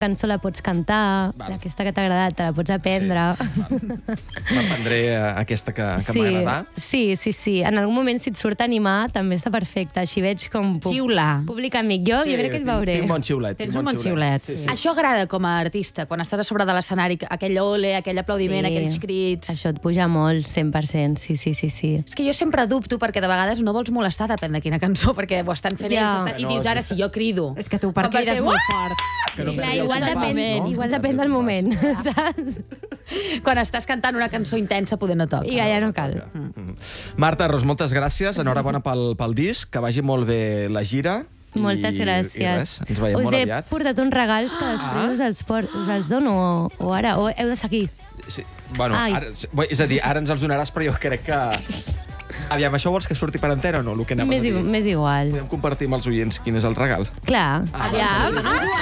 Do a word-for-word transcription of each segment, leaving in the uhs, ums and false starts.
cançó la pots cantar, Val. aquesta que t'ha agradat, te la pots aprendre. Sí, m'aprendré aquesta que, que sí, m'agrada. Sí, sí, sí. En algun moment, si et surt animar, també està perfecte. Així veig com... Puc... Xiular. Públic amic. Jo, Sí, jo crec que et tinc- veuré. Tinc un bon xiulet. Tens tinc un bon xiulet, Sí, sí. sí. Això agrada com a artista, quan estàs a sobre de l'escenari, aquell ole, aquell aplaudiment, Sí. aquells crits... Això et puja molt, cent per cent. Sí, sí, sí, sí. És que jo sempre dubto, perquè de vegades no vols molestar, depèn de quina cançó, perquè ho estan fent Ja. ells, estan... i No, dius, ara, si jo crido... És que tu per Com per crides fer, molt fort. Que no Clar, perdi el igual compàs, depèn, no? igual No depèn perdi del el moment, compàs. saps? Quan estàs cantant una cançó intensa, poder no toca. I ja no cal. Mhm. Marta Ros, moltes gràcies. Enhorabona pel, pel disc, que vagi molt bé la gira. Moltes I, gràcies. I res, ens veiem us molt he aviat. portat uns regals que després Ah. us, els por, us els dono, o, o ara, o heu de seguir. Sí. Bueno, Ai. ara, és a dir, ara ens els donaràs, però jo crec que... Aviam, això vols que surti per antena o no? El que anaves Més, a dir. i, més igual. Podem compartir amb els oients quin és el regal. Clar. Ah, Aviam.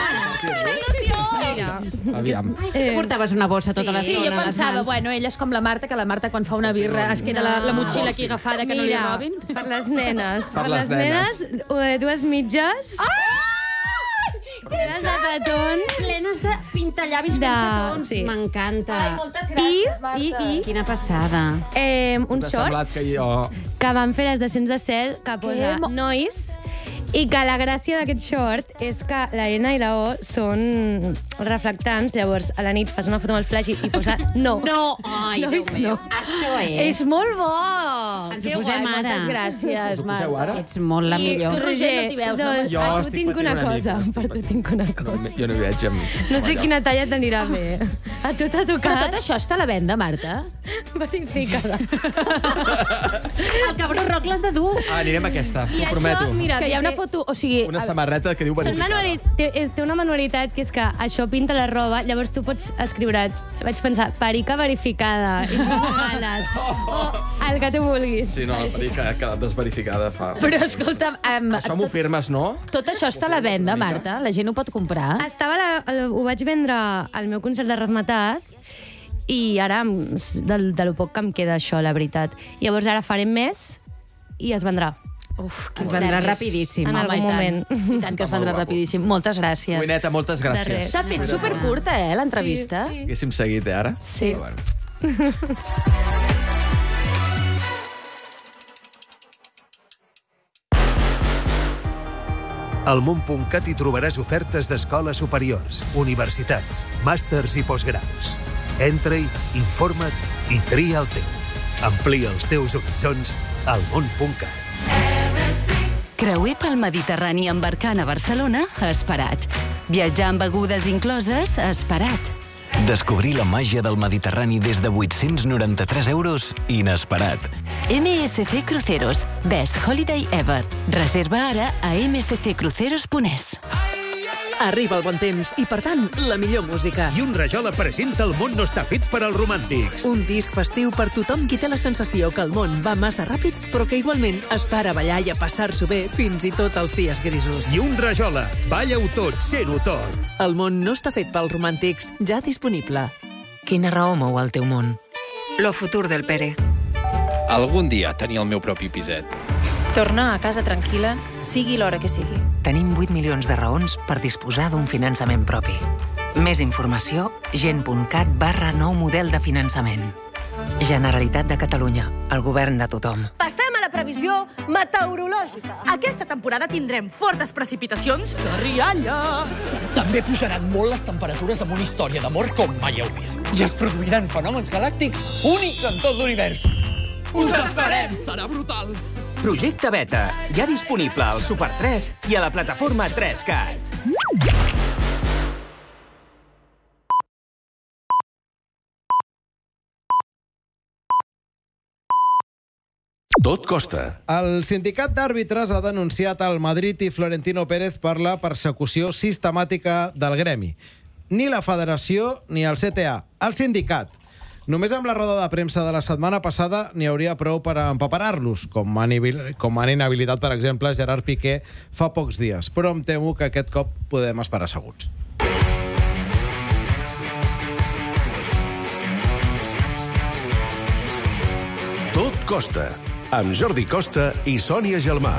Aviam. Ai, sí que portaves una bossa tota Sí, l'estona. jo a les pensava, mans. bueno, ella és com la Marta, que la Marta quan fa una birra es queda la, la motxilla aquí agafada, que no li Mira, robin. per les nenes. Per Per, les les nenes, eh, dues mitges. Plenes de petons. Plenes de pintallavis De- petons. sí. M'encanta. moltes I, i, i Quina passada. eh, uns M'ha semblat shorts que jo... que van fer les Descens de Cel, que posa mo- nois, i que la gràcia d'aquest short és que la N i la O són reflectants, llavors a la nit fas una foto amb el flash i, i posa no. No, ai, Déu Nois, meu. no. Això és. És molt bo! Ens Que ho posem guai, ara. Moltes gràcies, Us ho poseu ara? Marta. Ets molt la I millor. tu, Roger, Roger, no t'hi veus, no? doncs, Jo per tu estic tinc patint una una cosa, mica. per tu tinc una No, cosa. jo no hi veig amb... No sé quina talla t'anirà bé. A tu t'ha Però tocat tot això està a la venda, Marta? verificada. El cabró roc l'has de dur. Ah, anirem a aquesta, I t'ho prometo. això, mira, Que hi ha una té- foto... O sigui, Una samarreta que diu Són verificada. manuali... té, és- té una manualitat que és que això pinta la roba, llavors tu pots escriure, vaig pensar, perica verificada, i m'ho regales. O el que tu vulguis. Sí, no, la perica ha quedat desverificada fa... Però escolta'm, um, Això m'ho firmes, no? tot això està a la venda, Marta? La gent ho pot comprar? Estava la, el, ho vaig vendre al meu concert de Razmetat i ara, em- de, de lo poc que em queda això, la veritat. Llavors ara farem més i es vendrà. Uf, Es vendrà rapidíssim. En Home, algun i tant. moment. I tant que es Està molt vendrà guapo. rapidíssim. Moltes gràcies. Cuineta, moltes De gràcies. res. S'ha fet supercurta, eh, l'entrevista? Sí, sí. Haguéssim seguit, eh, ara? Sí. Però bueno. Al món punt cat hi trobaràs ofertes d'escoles superiors, universitats, màsters i postgraus. Entra-hi, informa't i tria el teu. Amplia els teus horitzons al món punt cat. Creuer pel Mediterrani embarcant a Barcelona, esperat. Viatjar amb begudes incloses, esperat. Descobrir la màgia del Mediterrani des de vuit-cents noranta-tres euros, inesperat. M S C Cruceros. Best Holiday Ever. Reserva ara a m s c cruceros punt e s. Arriba el bon temps i, per tant, la millor música. I un Rajola presenta El món no està fet per als romàntics. Un disc festiu per tothom qui té la sensació que el món va massa ràpid, però que igualment es para a ballar i a passar-s'ho bé fins i tot els dies grisos. I un Rajola, balla-ho tot, sent-ho tot. El món no està fet pels romàntics, ja disponible. Quina raó mou el teu món? Lo futur del Pere. Algun dia tenir el meu propi piset. Tornar a casa tranquil·la, sigui l'hora que sigui. Tenim vuit milions de raons per disposar d'un finançament propi. Més informació, gent.cat barra nou model de finançament. Generalitat de Catalunya, el govern de tothom. Passem a la previsió meteorològica. Aquesta temporada tindrem fortes precipitacions de rialles. També pujaran molt les temperatures amb una història d'amor com mai heu vist. I es produiran fenòmens galàctics únics en tot l'univers. Us esperem! Serà brutal! Projecte Beta, ja disponible al Super tres i a la plataforma tres cat. Tot costa. El sindicat d'àrbitres ha denunciat el Madrid i Florentino Pérez per la persecució sistemàtica del gremi. Ni la federació ni el C T A, el sindicat. Només amb la roda de premsa de la setmana passada n'hi hauria prou per empaparar-los, com han, com han inhabilitat, per exemple, Gerard Piqué fa pocs dies. Però em temo que aquest cop podem esperar asseguts. Tot costa. Amb Jordi Costa i Sònia Gelmà.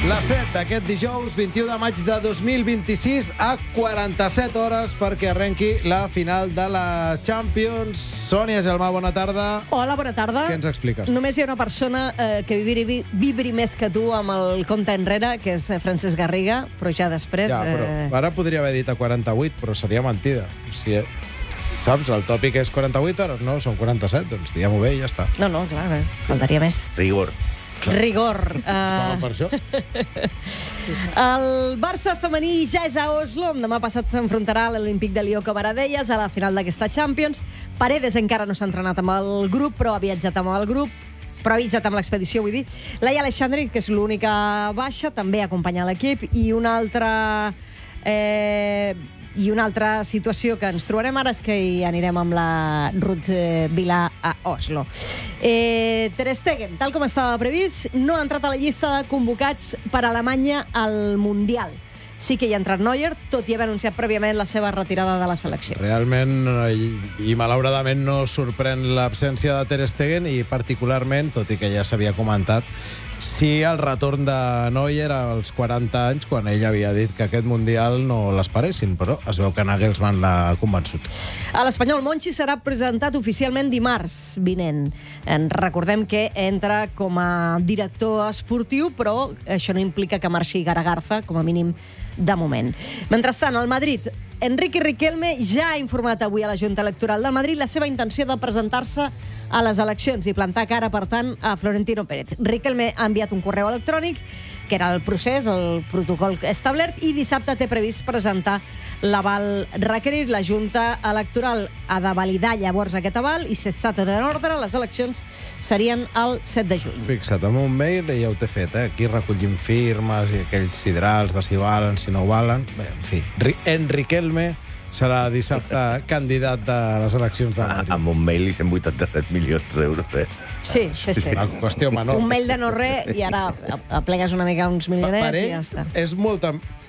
La set d'aquest dijous, vint-i-u de maig de dos mil vint-i-sis, a quaranta-set hores perquè arrenqui la final de la Champions. Sònia Gelmà, bona tarda. Hola, bona tarda. Què ens expliques? Només hi ha una persona eh, que vibri, vibri més que tu amb el compte enrere, que és Francesc Garriga, però ja després... Ja, però eh... ara podria haver dit a quaranta-vuit, però seria mentida. Si, saps, el tòpic és quaranta-vuit hores, no? Són quaranta-set, doncs diguem-ho bé i ja està. No, no, clar, eh, faltaria més. Rigor. Rigor. Uh... per això. El Barça femení ja és a Oslo, on demà passat s'enfrontarà a l'Olímpic de Lió, com ara deies, a la final d'aquesta Champions. Paredes encara no s'ha entrenat amb el grup, però ha viatjat amb el grup, però ha viatjat amb l'expedició, vull dir. Laia Aleixandri, que és l'única baixa, també acompanya l'equip, i una altra... Eh... I una altra situació que ens trobarem ara és que hi anirem amb la Ruth Vilà a Oslo. Eh, Ter Stegen, tal com estava previst, no ha entrat a la llista de convocats per a Alemanya al Mundial. Sí que hi ha entrat Neuer, tot i haver anunciat prèviament la seva retirada de la selecció. Realment, i, i malauradament, no sorprèn l'absència de Ter Stegen i particularment, tot i que ja s'havia comentat, sí el retorn de Neuer als quaranta anys, quan ell havia dit que aquest Mundial no l'esperessin, però es veu que Nagelsmann l'ha convençut. A l'Espanyol, Monchi serà presentat oficialment dimarts vinent. En recordem que entra com a director esportiu, però això no implica que marxi Garagarza, com a mínim de moment. Mentrestant, al Madrid, Enrique Riquelme ja ha informat avui a la Junta Electoral del Madrid la seva intenció de presentar-se a les eleccions i plantar cara, per tant, a Florentino Pérez. Riquelme ha enviat un correu electrònic, que era el procés, el protocol establert, i dissabte té previst presentar l'aval requerit. La Junta Electoral ha de validar llavors aquest aval i, si està tot en ordre, les eleccions serien el set de juny. Fixa't, amb un mail ja ho té fet, eh? Aquí recollim firmes i aquells sidrals de si valen, si no valen... Bé, en fi, en Riquelme serà dissabte candidat de les eleccions de Madrid. Ah, amb un mail i cent vuitanta-set milions d'euros, eh? Sí, sí, sí. Una qüestió menor. Un mail de no res i ara aplegues una mica uns milionets i ja està. És molta...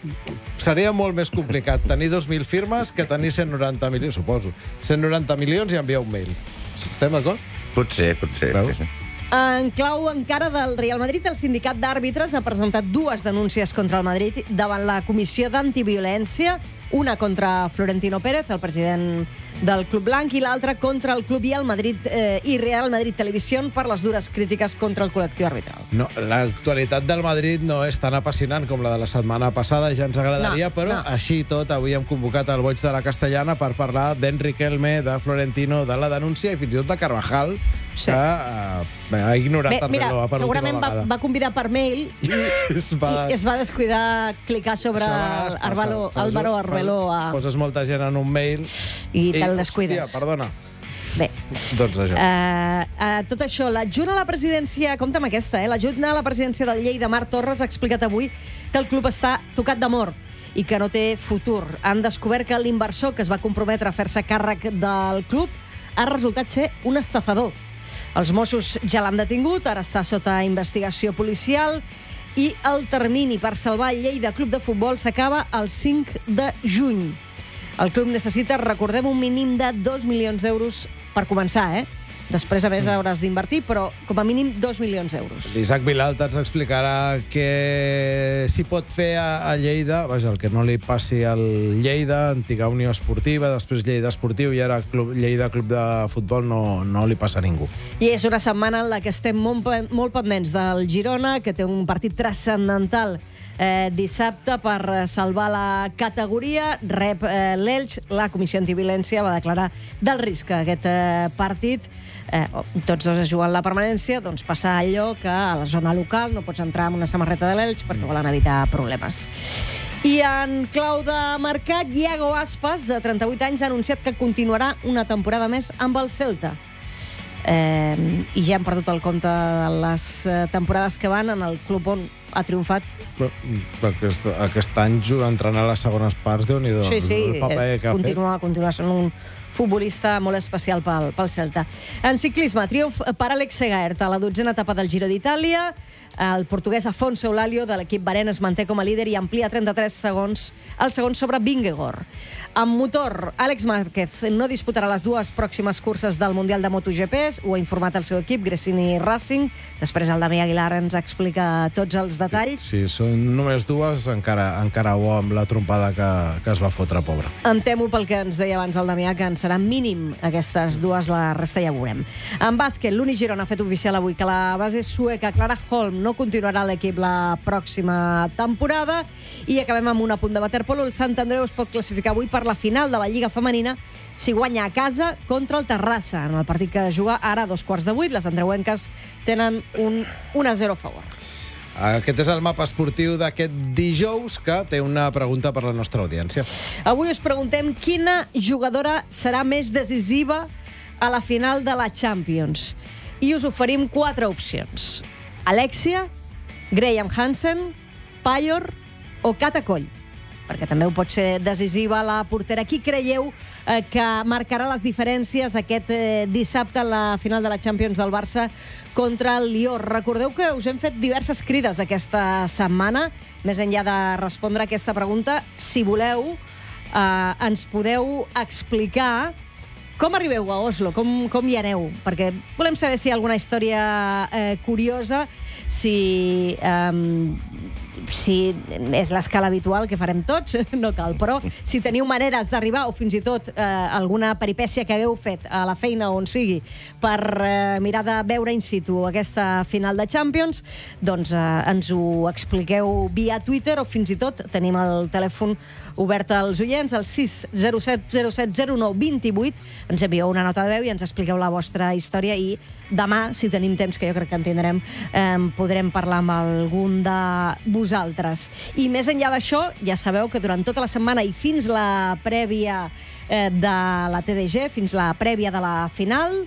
Seria molt més complicat tenir dos mil firmes que tenir cent noranta milions, suposo. cent noranta milions i enviar un mail. Estem d'acord? Potser, potser. Veus? En clau encara del Real Madrid, el sindicat d'àrbitres ha presentat dues denúncies contra el Madrid davant la Comissió d'Antiviolència, una contra Florentino Pérez, el president del Club Blanc, i l'altra contra el club i el Madrid eh, i Real Madrid Televisió per les dures crítiques contra el col·lectiu arbitral. No, l'actualitat del Madrid no és tan apassionant com la de la setmana passada, ja ens agradaria, no, però no. Així tot avui hem convocat el Boig de la Castellana per parlar d'Enric Elme, de Florentino, de la denúncia i fins i tot de Carvajal, sí. que uh, ha ignorat Bé, mira, per última segurament va, va convidar per mail i, es va... i es va descuidar clicar sobre Álvaro Arbeló. A... Poses molta gent en un mail i te'l descuides. Hòstia, perdona. Bé. Doncs això. Uh, uh, tot això, l'adjunt a la presidència... Compte amb aquesta, eh? L'adjunt a la presidència del Lleida, Marc Torres, ha explicat avui que el club està tocat de mort i que no té futur. Han descobert que l'inversor que es va comprometre a fer-se càrrec del club ha resultat ser un estafador. Els Mossos ja l'han detingut, ara està sota investigació policial i el termini per salvar el Lleida Club de Futbol s'acaba el cinc de juny. El club necessita, recordem, un mínim de dos milions d'euros per començar, eh? Després, a més, hauràs d'invertir, però com a mínim dos milions d'euros. L'Isaac Vilalta ens explicarà què s'hi pot fer a, a Lleida, vaja, el que no li passi al Lleida, antiga Unió Esportiva, després Lleida Esportiu i ara Club, Lleida Club de Futbol, no, no li passa a ningú. I és una setmana en la que estem molt, molt pendents del Girona, que té un partit transcendental Eh, dissabte per salvar la categoria. Rep eh, l'Elx. La Comissió Antiviolència va declarar del risc que aquest eh, partit, eh, tots dos es juguen la permanència, doncs passa allò que a la zona local no pots entrar amb una samarreta de l'Elx perquè volen evitar problemes. I en clau de mercat, Iago Aspas, de trenta-vuit anys, ha anunciat que continuarà una temporada més amb el Celta. Eh, I ja hem perdut el compte de les eh, temporades que van en el club on ha triomfat. Però, aquest, aquest any entrant a les segones parts, Déu-n'hi-do. Sí, sí, el paper que ha continua, fet. continua sent un futbolista molt especial pel, pel Celta. En ciclisme, triomf per Alex Segaert a la dotzena etapa del Giro d'Itàlia. El portuguès Afonso Eulalio de l'equip Bahrain es manté com a líder i amplia trenta-tres segons el segon sobre Vingegaard. En motor, Àlex Márquez no disputarà les dues pròximes curses del Mundial de MotoGP, ho ha informat el seu equip, Gresini Racing. Després el Damià Aguilar ens explica tots els detalls. Sí, són només dues, encara, encara bo amb la trompada que, que es va fotre, pobre. Em temo pel que ens deia abans el Damià, que en serà mínim aquestes dues, la resta ja veurem. En bàsquet, l'Uni Girona ha fet oficial avui que la base sueca Clara Holm no continuarà a l'equip la pròxima temporada. I acabem amb un apunt de waterpolo. El Sant Andreu es pot classificar avui per la final de la Lliga Femenina si guanya a casa contra el Terrassa. En el partit que juga ara a dos quarts de vuit, les andreuenques tenen un un a zero a favor. Aquest és el mapa esportiu d'aquest dijous, que té una pregunta per la nostra audiència. Avui us preguntem quina jugadora serà més decisiva a la final de la Champions. I us oferim quatre opcions. Alexia, Graham Hansen, Payor o Cata Coll. Perquè també ho pot ser decisiva la portera. Qui creieu eh, que marcarà les diferències aquest eh, dissabte a la final de la Champions del Barça contra el Lió? Recordeu que us hem fet diverses crides aquesta setmana. Més enllà de respondre a aquesta pregunta, si voleu, eh, ens podeu explicar com arribeu a Oslo, com, com hi aneu. Perquè volem saber si hi ha alguna història eh, curiosa, si... Eh, si és l'escala habitual que farem tots, no cal, però si teniu maneres d'arribar o fins i tot eh, alguna peripècia que hagueu fet a la feina on sigui per eh, mirar de veure in situ aquesta final de Champions, doncs eh, ens ho expliqueu via Twitter o fins i tot tenim el telèfon obert als oients, al sis zero set zero set zero nou dos vuit. Ens envieu una nota de veu i ens expliqueu la vostra història i demà, si tenim temps, que jo crec que en tindrem, eh, podrem parlar amb algun de vosaltres. I més enllà d'això, ja sabeu que durant tota la setmana i fins la prèvia eh, de la T D G, fins la prèvia de la final,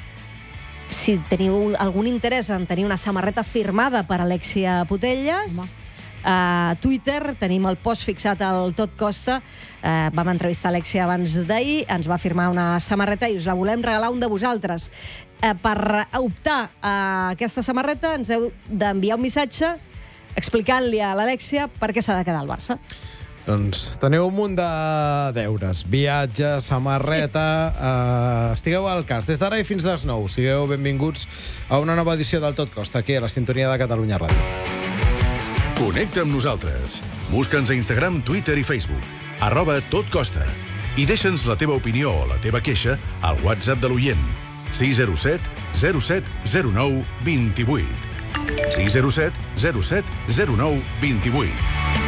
si teniu algun interès en tenir una samarreta firmada per Alexia Putellas, a Twitter tenim el post fixat al Tot Costa. Eh, vam entrevistar Alexia abans d'ahir, ens va firmar una samarreta i us la volem regalar un de vosaltres. Eh, per optar a aquesta samarreta ens heu d'enviar un missatge explicant-li a l'Alexia per què s'ha de quedar al Barça. Doncs teniu un munt de deures. Viatge, samarreta... Sí. Uh, estigueu al cas. Des d'ara i fins les nou. Sigueu benvinguts a una nova edició del Tot Costa, aquí a la sintonia de Catalunya Ràdio. Connecta amb nosaltres. Busca'ns a Instagram, Twitter i Facebook. Arroba Tot Costa. I deixa'ns la teva opinió o la teva queixa al WhatsApp de l'oient. sis zero set zero set zero nou dos vuit. sis zero set zero set zero nou dos vuit.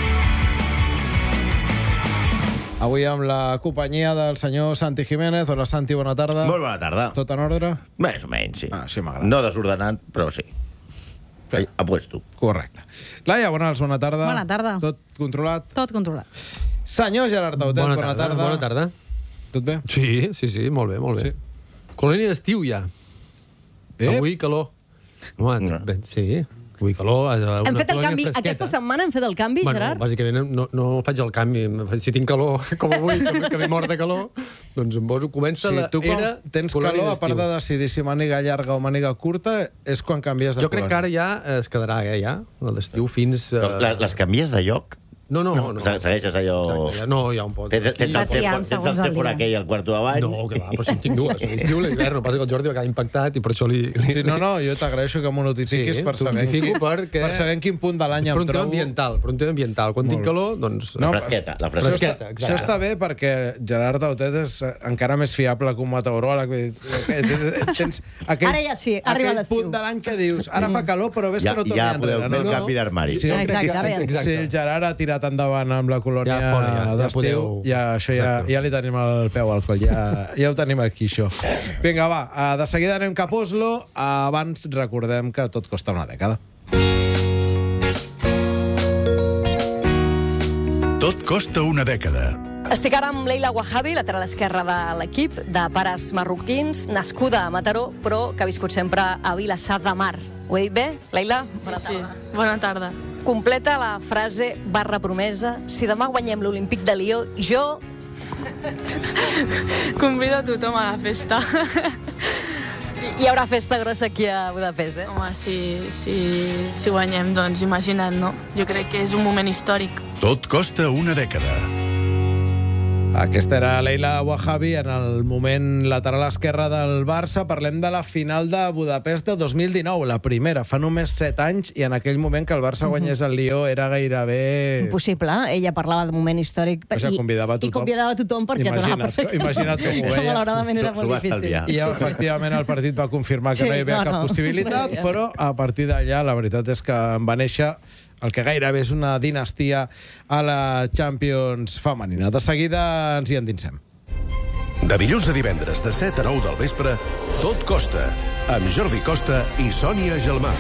Avui amb la companyia del senyor Santi Jiménez. Hola, Santi, bona tarda. Molt bona tarda. Tot en ordre? Més o menys, sí. Ah, sí, m'agrada. No desordenat, però sí. Sí. Apuesto. Correcte. Laia Bonals, bona tarda. Bona tarda. Tot controlat? Tot controlat. Senyor Gerard Tautet, bona, bona tarda. Bona tarda. Tot bé? Sí, sí, sí, molt bé, molt bé. Sí. Colònia d'estiu ja. Eh? Avui calor. Home, no. bé, sí, avui calor. Hem fet el canvi. Fresqueta. Aquesta setmana hem fet el canvi, bueno, Gerard? Bàsicament no, no faig el canvi. Si tinc calor, com avui, que m'he mort de calor, doncs em poso, comença sí, la tu era tens calor, a part de decidir si màniga llarga o màniga curta, és quan canvies de jo crec colònia. que ara ja es quedarà, eh, ja, l'estiu fins... Uh... Les, les canvies de lloc? No, no, no. no. Segueixes allò... Exacte, no, hi ha un pot. Tens, tens el Sephora, tens el Sephora aquell al quarto davall? No, que va, però si en tinc dues. L'estiu, l'hivern, no passa que el Jordi va quedar impactat i per això li... li... Sí, no, no, jo t'agraeixo que m'ho notifiquis sí, per, saber en quin, perquè... per saber en quin punt de l'any em trobo. Per un tema ambiental, per un tema ambiental. Quan Molt tinc calor, doncs... La fresqueta, la fresqueta. Això està, això està bé perquè Gerard Tautet és encara més fiable que un meteoròleg. Tens aquell, ara ja sí, arriba aquell l'estiu. punt de l'any que dius, ara fa calor, però ves ja, que no torni ja enrere. Ja podeu fer el canvi d'armari. Sí, exacte, ara ja si el Gerard ha tirat endavant amb la colònia ja, fora, ja, d'estiu, ja, podeu... ja, això ja, ja li tenim el peu al coll, ja, ja ho tenim aquí, això. Vinga, va, de seguida anem cap a Oslo. Abans recordem que tot costa una dècada. Tot costa una dècada. Estic ara amb Leila Wahabi, lateral esquerra de l'equip, de pares marroquins, nascuda a Mataró, però que ha viscut sempre a Vilassar de Mar. Ho he dit bé, Leila? Bona tarda. Sí, bona tarda. Completa la frase barra promesa. Si demà guanyem l'Olímpic de Lió, jo... Convido a tothom a la festa. Hi haurà festa grossa aquí a Budapest, eh? Home, si, si, si guanyem, doncs imagina't, no? Jo crec que és un moment històric. Tot costa una dècada. Aquesta era Leila Wahabi en el moment lateral esquerre del Barça. Parlem de la final de Budapest de dos mil dinou, la primera, fa només set anys, i en aquell moment que el Barça guanyés el Lió era gairebé... Impossible. Ella parlava de moment històric o sigui, convidava i, i convidava a tothom perquè imagina't, donava per fer. Imagina't com ho veia. Malauradament era molt difícil. I efectivament el partit va confirmar que Sí, no hi havia no, cap no. possibilitat, No hi havia. però a partir d'allà la veritat és que en va néixer el que gairebé és una dinastia a la Champions femenina. De seguida ens hi endinsem. De dilluns a divendres, de set a nou del vespre, Tot Costa, amb Jordi Costa i Sònia Gelmà.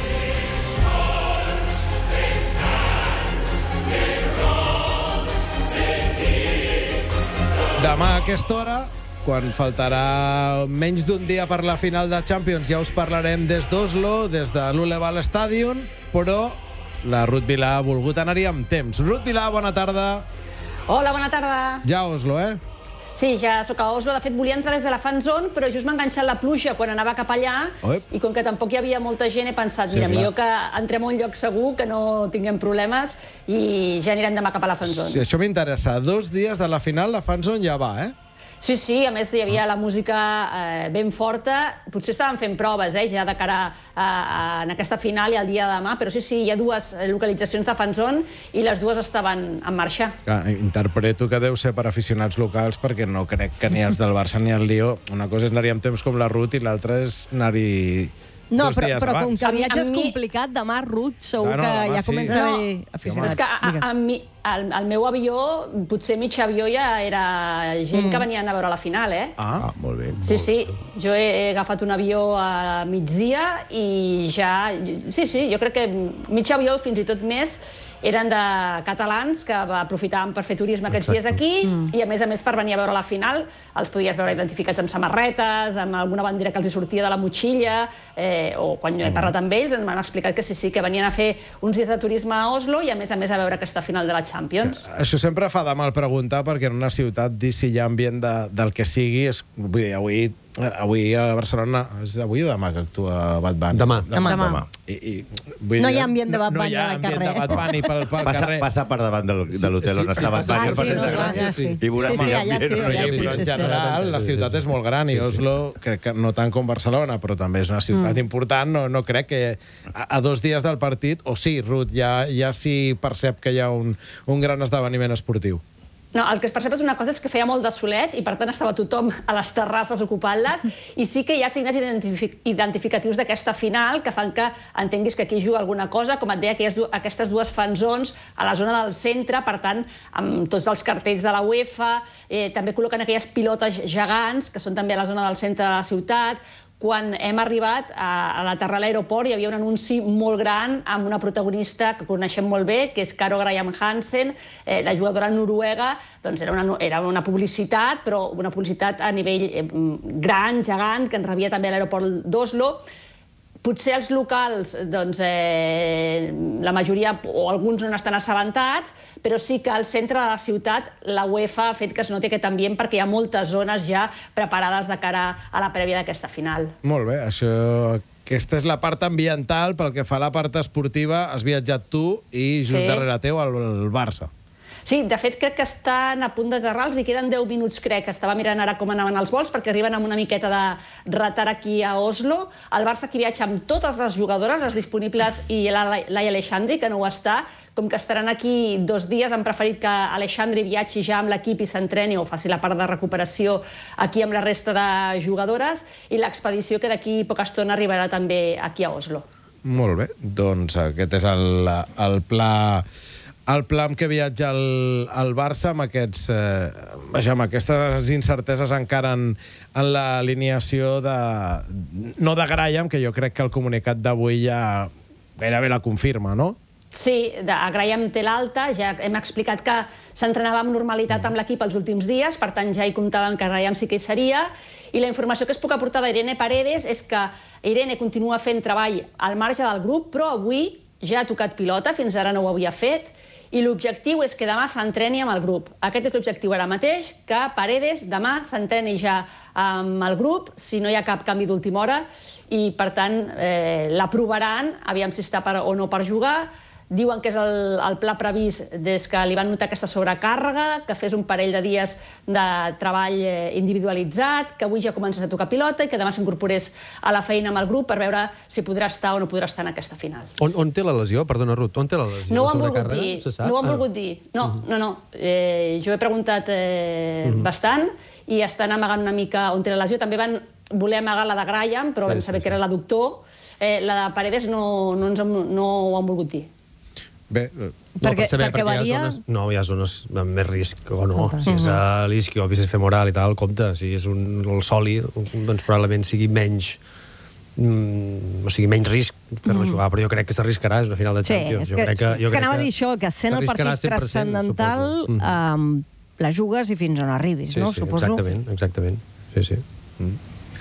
Demà a aquesta hora, quan faltarà menys d'un dia per la final de Champions, ja us parlarem des d'Oslo, des de l'Uleval Stadium, però la Ruth Vilà ha volgut anar-hi amb temps. Ruth Vilà, bona tarda. Hola, bona tarda. Ja a Oslo, eh? Sí, ja sóc a Oslo. De fet, volia entrar des de la fan zone, però just m'ha enganxat la pluja quan anava cap allà. Oep. I com que tampoc hi havia molta gent, he pensat, Sí, mira, clar. millor que entrem a un lloc segur, que no tinguem problemes, i ja anirem demà cap a la fan zone. Sí, això m'interessa. Dos dies de la final, la fanzone ja va, eh? Sí, sí, a més hi havia la música eh, ben forta. Potser estaven fent proves, eh, ja de cara a, a, en aquesta final i al dia de demà, però sí, sí, hi ha dues localitzacions de fan zone i les dues estaven en marxa. Clar, interpreto que deu ser per aficionats locals, perquè no crec que ni els del Barça ni el Lió... Una cosa és anar-hi amb temps com la Ruth i l'altra és anar-hi No, dos però, dies però com abans. que el viatge A és mi- complicat, demà, Ruth, segur Ah, no, que demà ja sí. comença No, a haver aficionats. és que a, a, a mi, el, el meu avió, potser mig avió ja era gent Mm. que venien a veure la final, eh? Ah, molt bé. Sí, sí, jo he agafat un avió a migdia i ja... Sí, sí, jo crec que mig avió, fins i tot més, eren de catalans que aprofitaven per fer turisme aquests dies aquí Mm. i, a més a més, per venir a veure la final. Els podies veure identificats amb samarretes, amb alguna bandera que els hi sortia de la motxilla, eh, o quan jo he parlat amb ells ens m'han explicat que sí, sí, que venien a fer uns dies de turisme a Oslo i, a més a més, a veure aquesta final de la Champions. Això sempre fa de mal preguntar, perquè en una ciutat dir si hi ha ambient de, del que sigui és... Vull dir, avui, avui a Barcelona... És avui o demà que actua Bad Bunny? Demà. Demà. demà. I, i, vull No dir, hi ha ambient de Bad no, Bunny no hi ha al ambient carrer. de Bad Bunny pel, pel Passa, carrer. passa per davant del, de l'hotel Sí, on sí, està Bad passa Bunny. per per davant. Centre Ah, Gràcia, sí. I veuràs Sí, si sí, hi ha allà ambient sí, o no hi ha allà sí, ambient. Però en sí, sí. general la ciutat és molt gran i Oslo, crec que no tant com Barcelona, però també és una ciutat important. No, no crec que a, a dos dies del partit, o sí, Ruth, ja, ja s'hi percep que hi ha un, un gran esdeveniment esportiu. No, el que es percep és una cosa, és que feia molt de solet i, per tant, estava tothom a les terrasses ocupant-les, i sí que hi ha signes identific identificatius d'aquesta final que fan que entenguis que aquí juga alguna cosa, com et deia, aquelles du aquestes dues fanzones a la zona del centre, per tant, amb tots els cartells de la UEFA, eh, també col·loquen aquelles pilotes gegants, que són també a la zona del centre de la ciutat. Quan hem arribat a, a l'aterrar a l'aeroport hi havia un anunci molt gran amb una protagonista que coneixem molt bé, que és Karo Graham Hansen, eh, la jugadora noruega. Doncs era una, era una publicitat, però una publicitat a nivell eh, gran, gegant, que ens rebia també a l'aeroport d'Oslo. Potser els locals, doncs, eh, la majoria o alguns no n'estan assabentats, però sí que al centre de la ciutat la UEFA ha fet que es noti aquest ambient perquè hi ha moltes zones ja preparades de cara a la prèvia d'aquesta final. Molt bé, això... Aquesta és la part ambiental. Pel que fa a la part esportiva, has viatjat tu i just Sí. darrere teu el, el Barça. Sí, de fet, crec que estan a punt d'aterrar, els hi queden deu minuts, crec, estava mirant ara com anaven els vols, perquè arriben amb una miqueta de retard aquí a Oslo. El Barça aquí viatja amb totes les jugadores, les disponibles, i Laia Aleixandri, que no ho està. Com que estaran aquí dos dies, han preferit que Aleixandri viatgi ja amb l'equip i s'entreni o faci la part de recuperació aquí amb la resta de jugadores, i l'expedició que d'aquí poca estona arribarà també aquí a Oslo. Molt bé, doncs aquest és el, el pla... el pla amb què viatja el, el Barça, amb, aquests, eh, vaja, amb aquestes incerteses encara en, en l'alineació de... no de Graham, que jo crec que el comunicat d'avui ja gairebé la confirma, no? Sí, de, a Graham té l'alta, ja hem explicat que s'entrenava amb normalitat amb l'equip els últims dies, per tant ja hi comptàvem que Graham sí que hi seria, i la informació que es puc aportar d'Irene Paredes és que Irene continua fent treball al marge del grup, però avui ja ha tocat pilota, fins ara no ho havia fet, i l'objectiu és que demà s'entreni amb el grup. Aquest és l'objectiu ara mateix, que Paredes demà s'entreni ja amb el grup, si no hi ha cap canvi d'última hora, i per tant eh, l'aprovaran, aviam si està per, o no per jugar. diuen que és el, el pla previst des que li van notar aquesta sobrecàrrega, que fes un parell de dies de treball individualitzat, que avui ja comences a tocar pilota i que demà s'incorporés a la feina amb el grup per veure si podrà estar o no podrà estar en aquesta final. On, on té la lesió? Perdona, Ruth, on té la lesió? No ho han volgut dir. No ho han volgut dir. No, no, no. Eh, jo he preguntat eh, uh-huh. bastant i estan amagant una mica on té la lesió. També van voler amagar la de Graham, però vam saber que era l'adductor. Eh, la de Paredes no, no, ens, no ho han volgut dir. Bé, no, perquè, per saber, perquè, perquè varia... hi ha zones, no, hi ha zones amb més risc o no. Uh-huh. Si és a l'isquio, bíceps femoral i tal, compte. Si és un, el sòli, doncs probablement sigui menys mm, o sigui, menys risc fer-la jugar, però jo crec que s'arriscarà, és una final de Champions. Sí, és que, jo crec que, jo és que anava a dir això, que sent el partit transcendental um, la jugues i fins on arribis, sí, no? Sí, suposo. Exactament, exactament. Sí, sí. Mm.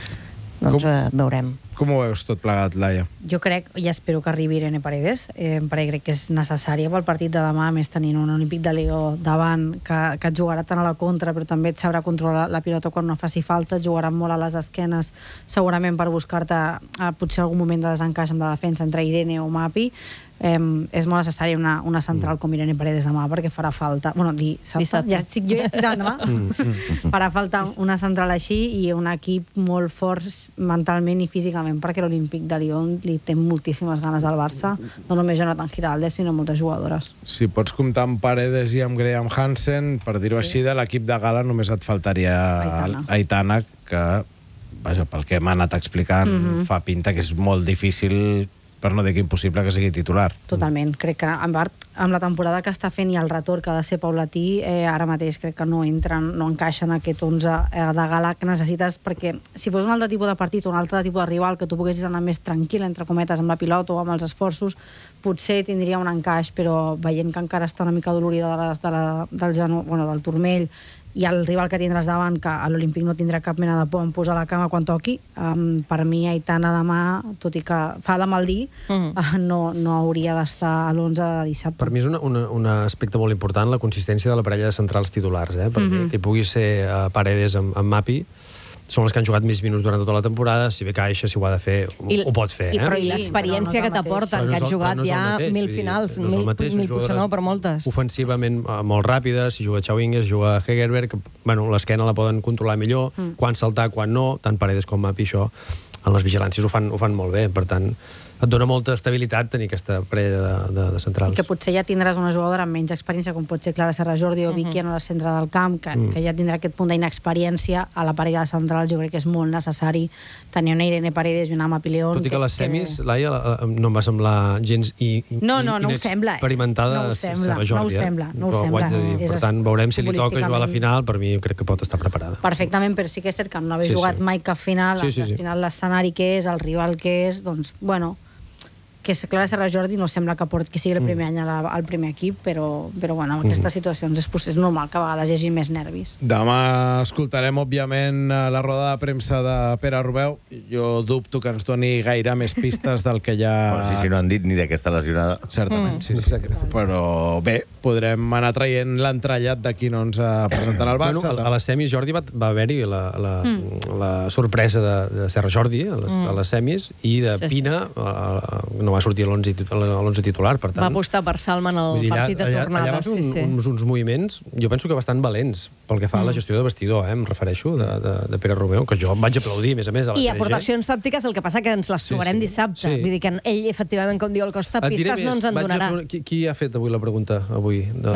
Doncs uh, veurem. Com ho veus tot plegat, Laia? Jo crec, i espero que arribi Irene Paredes, eh, perquè crec que és necessària pel partit de demà, més tenint un Olímpic de Lió davant, que, que et jugarà tant a la contra, però també et sabrà controlar la pilota quan no faci falta, et jugarà molt a les esquenes, segurament per buscar-te eh, potser algun moment de desencaix amb la defensa entre Irene o Mapi. Eh, és molt necessària una, una central com Irene Paredes demà, perquè farà falta... Bueno, dissabte, ja estic, jo ja estic davant demà. Farà falta una central així i un equip molt fort mentalment i físicament, perquè l'Olímpic de Lyon li té moltíssimes ganes al Barça, no només Jonathan Giraldes, sinó moltes jugadores. Si pots comptar amb Paredes i amb Graham Hansen, per dir-ho sí. així, de l'equip de gala només et faltaria Aitana, Aitana que, vaja, pel que m'ha anat explicant, mm-hmm. fa pinta que és molt difícil, per no dir que impossible, que sigui titular. Totalment. Crec que amb, amb la temporada que està fent i el retorn que ha de ser paulatí, eh, ara mateix crec que no entren, no encaixen aquest onze eh, de gala que necessites, perquè si fos un altre tipus de partit o un altre tipus de rival que tu poguessis anar més tranquil, entre cometes, amb la pilota o amb els esforços, potser tindria un encaix, però veient que encara està una mica dolorida de la, de la, del, genu, bueno, del turmell, i el rival que tindràs davant, que a l'Olímpic no tindrà cap mena de por en posar la cama quan toqui, um, per mi Aitana demà, tot i que fa de mal dir, uh-huh. uh, no, no hauria d'estar a l'onze de dissabte. Per mi és una, una, un aspecte molt important la consistència de la parella de centrals titulars, eh? Per uh-huh. mi, que pugui ser uh, Paredes amb, amb Mapi, són els que han jugat més minuts durant tota la temporada, si bé caixa, si ho ha de fer, I, ho pot fer. I, eh? però i l'experiència no que t'aporten, no que han jugat no ja mateix, mil finals, no mil, mateix, mil potser no, però moltes. Ofensivament molt ràpides, si juga Chauvingues, juga Hegerberg, bueno, l'esquena la poden controlar millor, mm. quan saltar, quan no, tant Paredes com Mapi, això, en les vigilàncies ho fan, ho fan molt bé, per tant, et dona molta estabilitat tenir aquesta parella de, de, de centrals. I que potser ja tindràs una jugadora amb menys experiència, com pot ser Clara Serra Jordi o Vicky uh-huh. en el centre del camp, que, uh-huh. que ja tindrà aquest punt d'inexperiència a la parella de centrals. Jo crec que és molt necessari tenir una Irene Paredes i una Ama Pileón. Tot i que, que les semis, que... Laia, no em va semblar gens i, i, no, no, no ho sembla. Experimentada no ho sembla, Serra Jordi. No ho sembla, no ho però sembla. Ho haig de dir. Per tant, veurem si li toca jugar a la final, per mi crec que pot estar preparada. Perfectament, però sí que és cert que no haver sí, jugat sí. mai cap final, sí, sí, al sí. final l'escenari que és, el rival que és, doncs, bueno... que Clara Serra Jordi no sembla que, port, que sigui el primer mm. any al, al primer equip, però, però bueno, en aquestes mm. situacions és, és normal que a vegades hi hagi més nervis. Demà escoltarem, òbviament, la roda de premsa de Pere Robeu. Jo dubto que ens doni gaire més pistes del que ja... Bueno, sí, si no han dit ni d'aquesta lesionada. Certament, mm. sí, sí. Però bé, podrem anar traient l'entrellat de qui no ens presentarà el Barça. Bueno, a, a les semis, Jordi, va, va haver-hi la, la, mm. la sorpresa de, de Serra Jordi a les, mm. a les semis, i de sí. Pina... A, a, no va sortir a l'onze titular, per tant... Va apostar per Salman al dir, partit de tornada. Allà va fer un, sí, sí. uns, uns moviments, jo penso que bastant valents, pel que fa a la gestió de vestidor, eh, em refereixo, de, de, de Pere Romeu, que jo em vaig aplaudir, a més a més, a la I aportacions tàctiques, el que passa que ens les trobarem sí, sí. dissabte. Sí. Vull dir que ell, efectivament, com diu el Costa, pistes no ens en donarà. Qui, qui ha fet avui la pregunta, avui? De...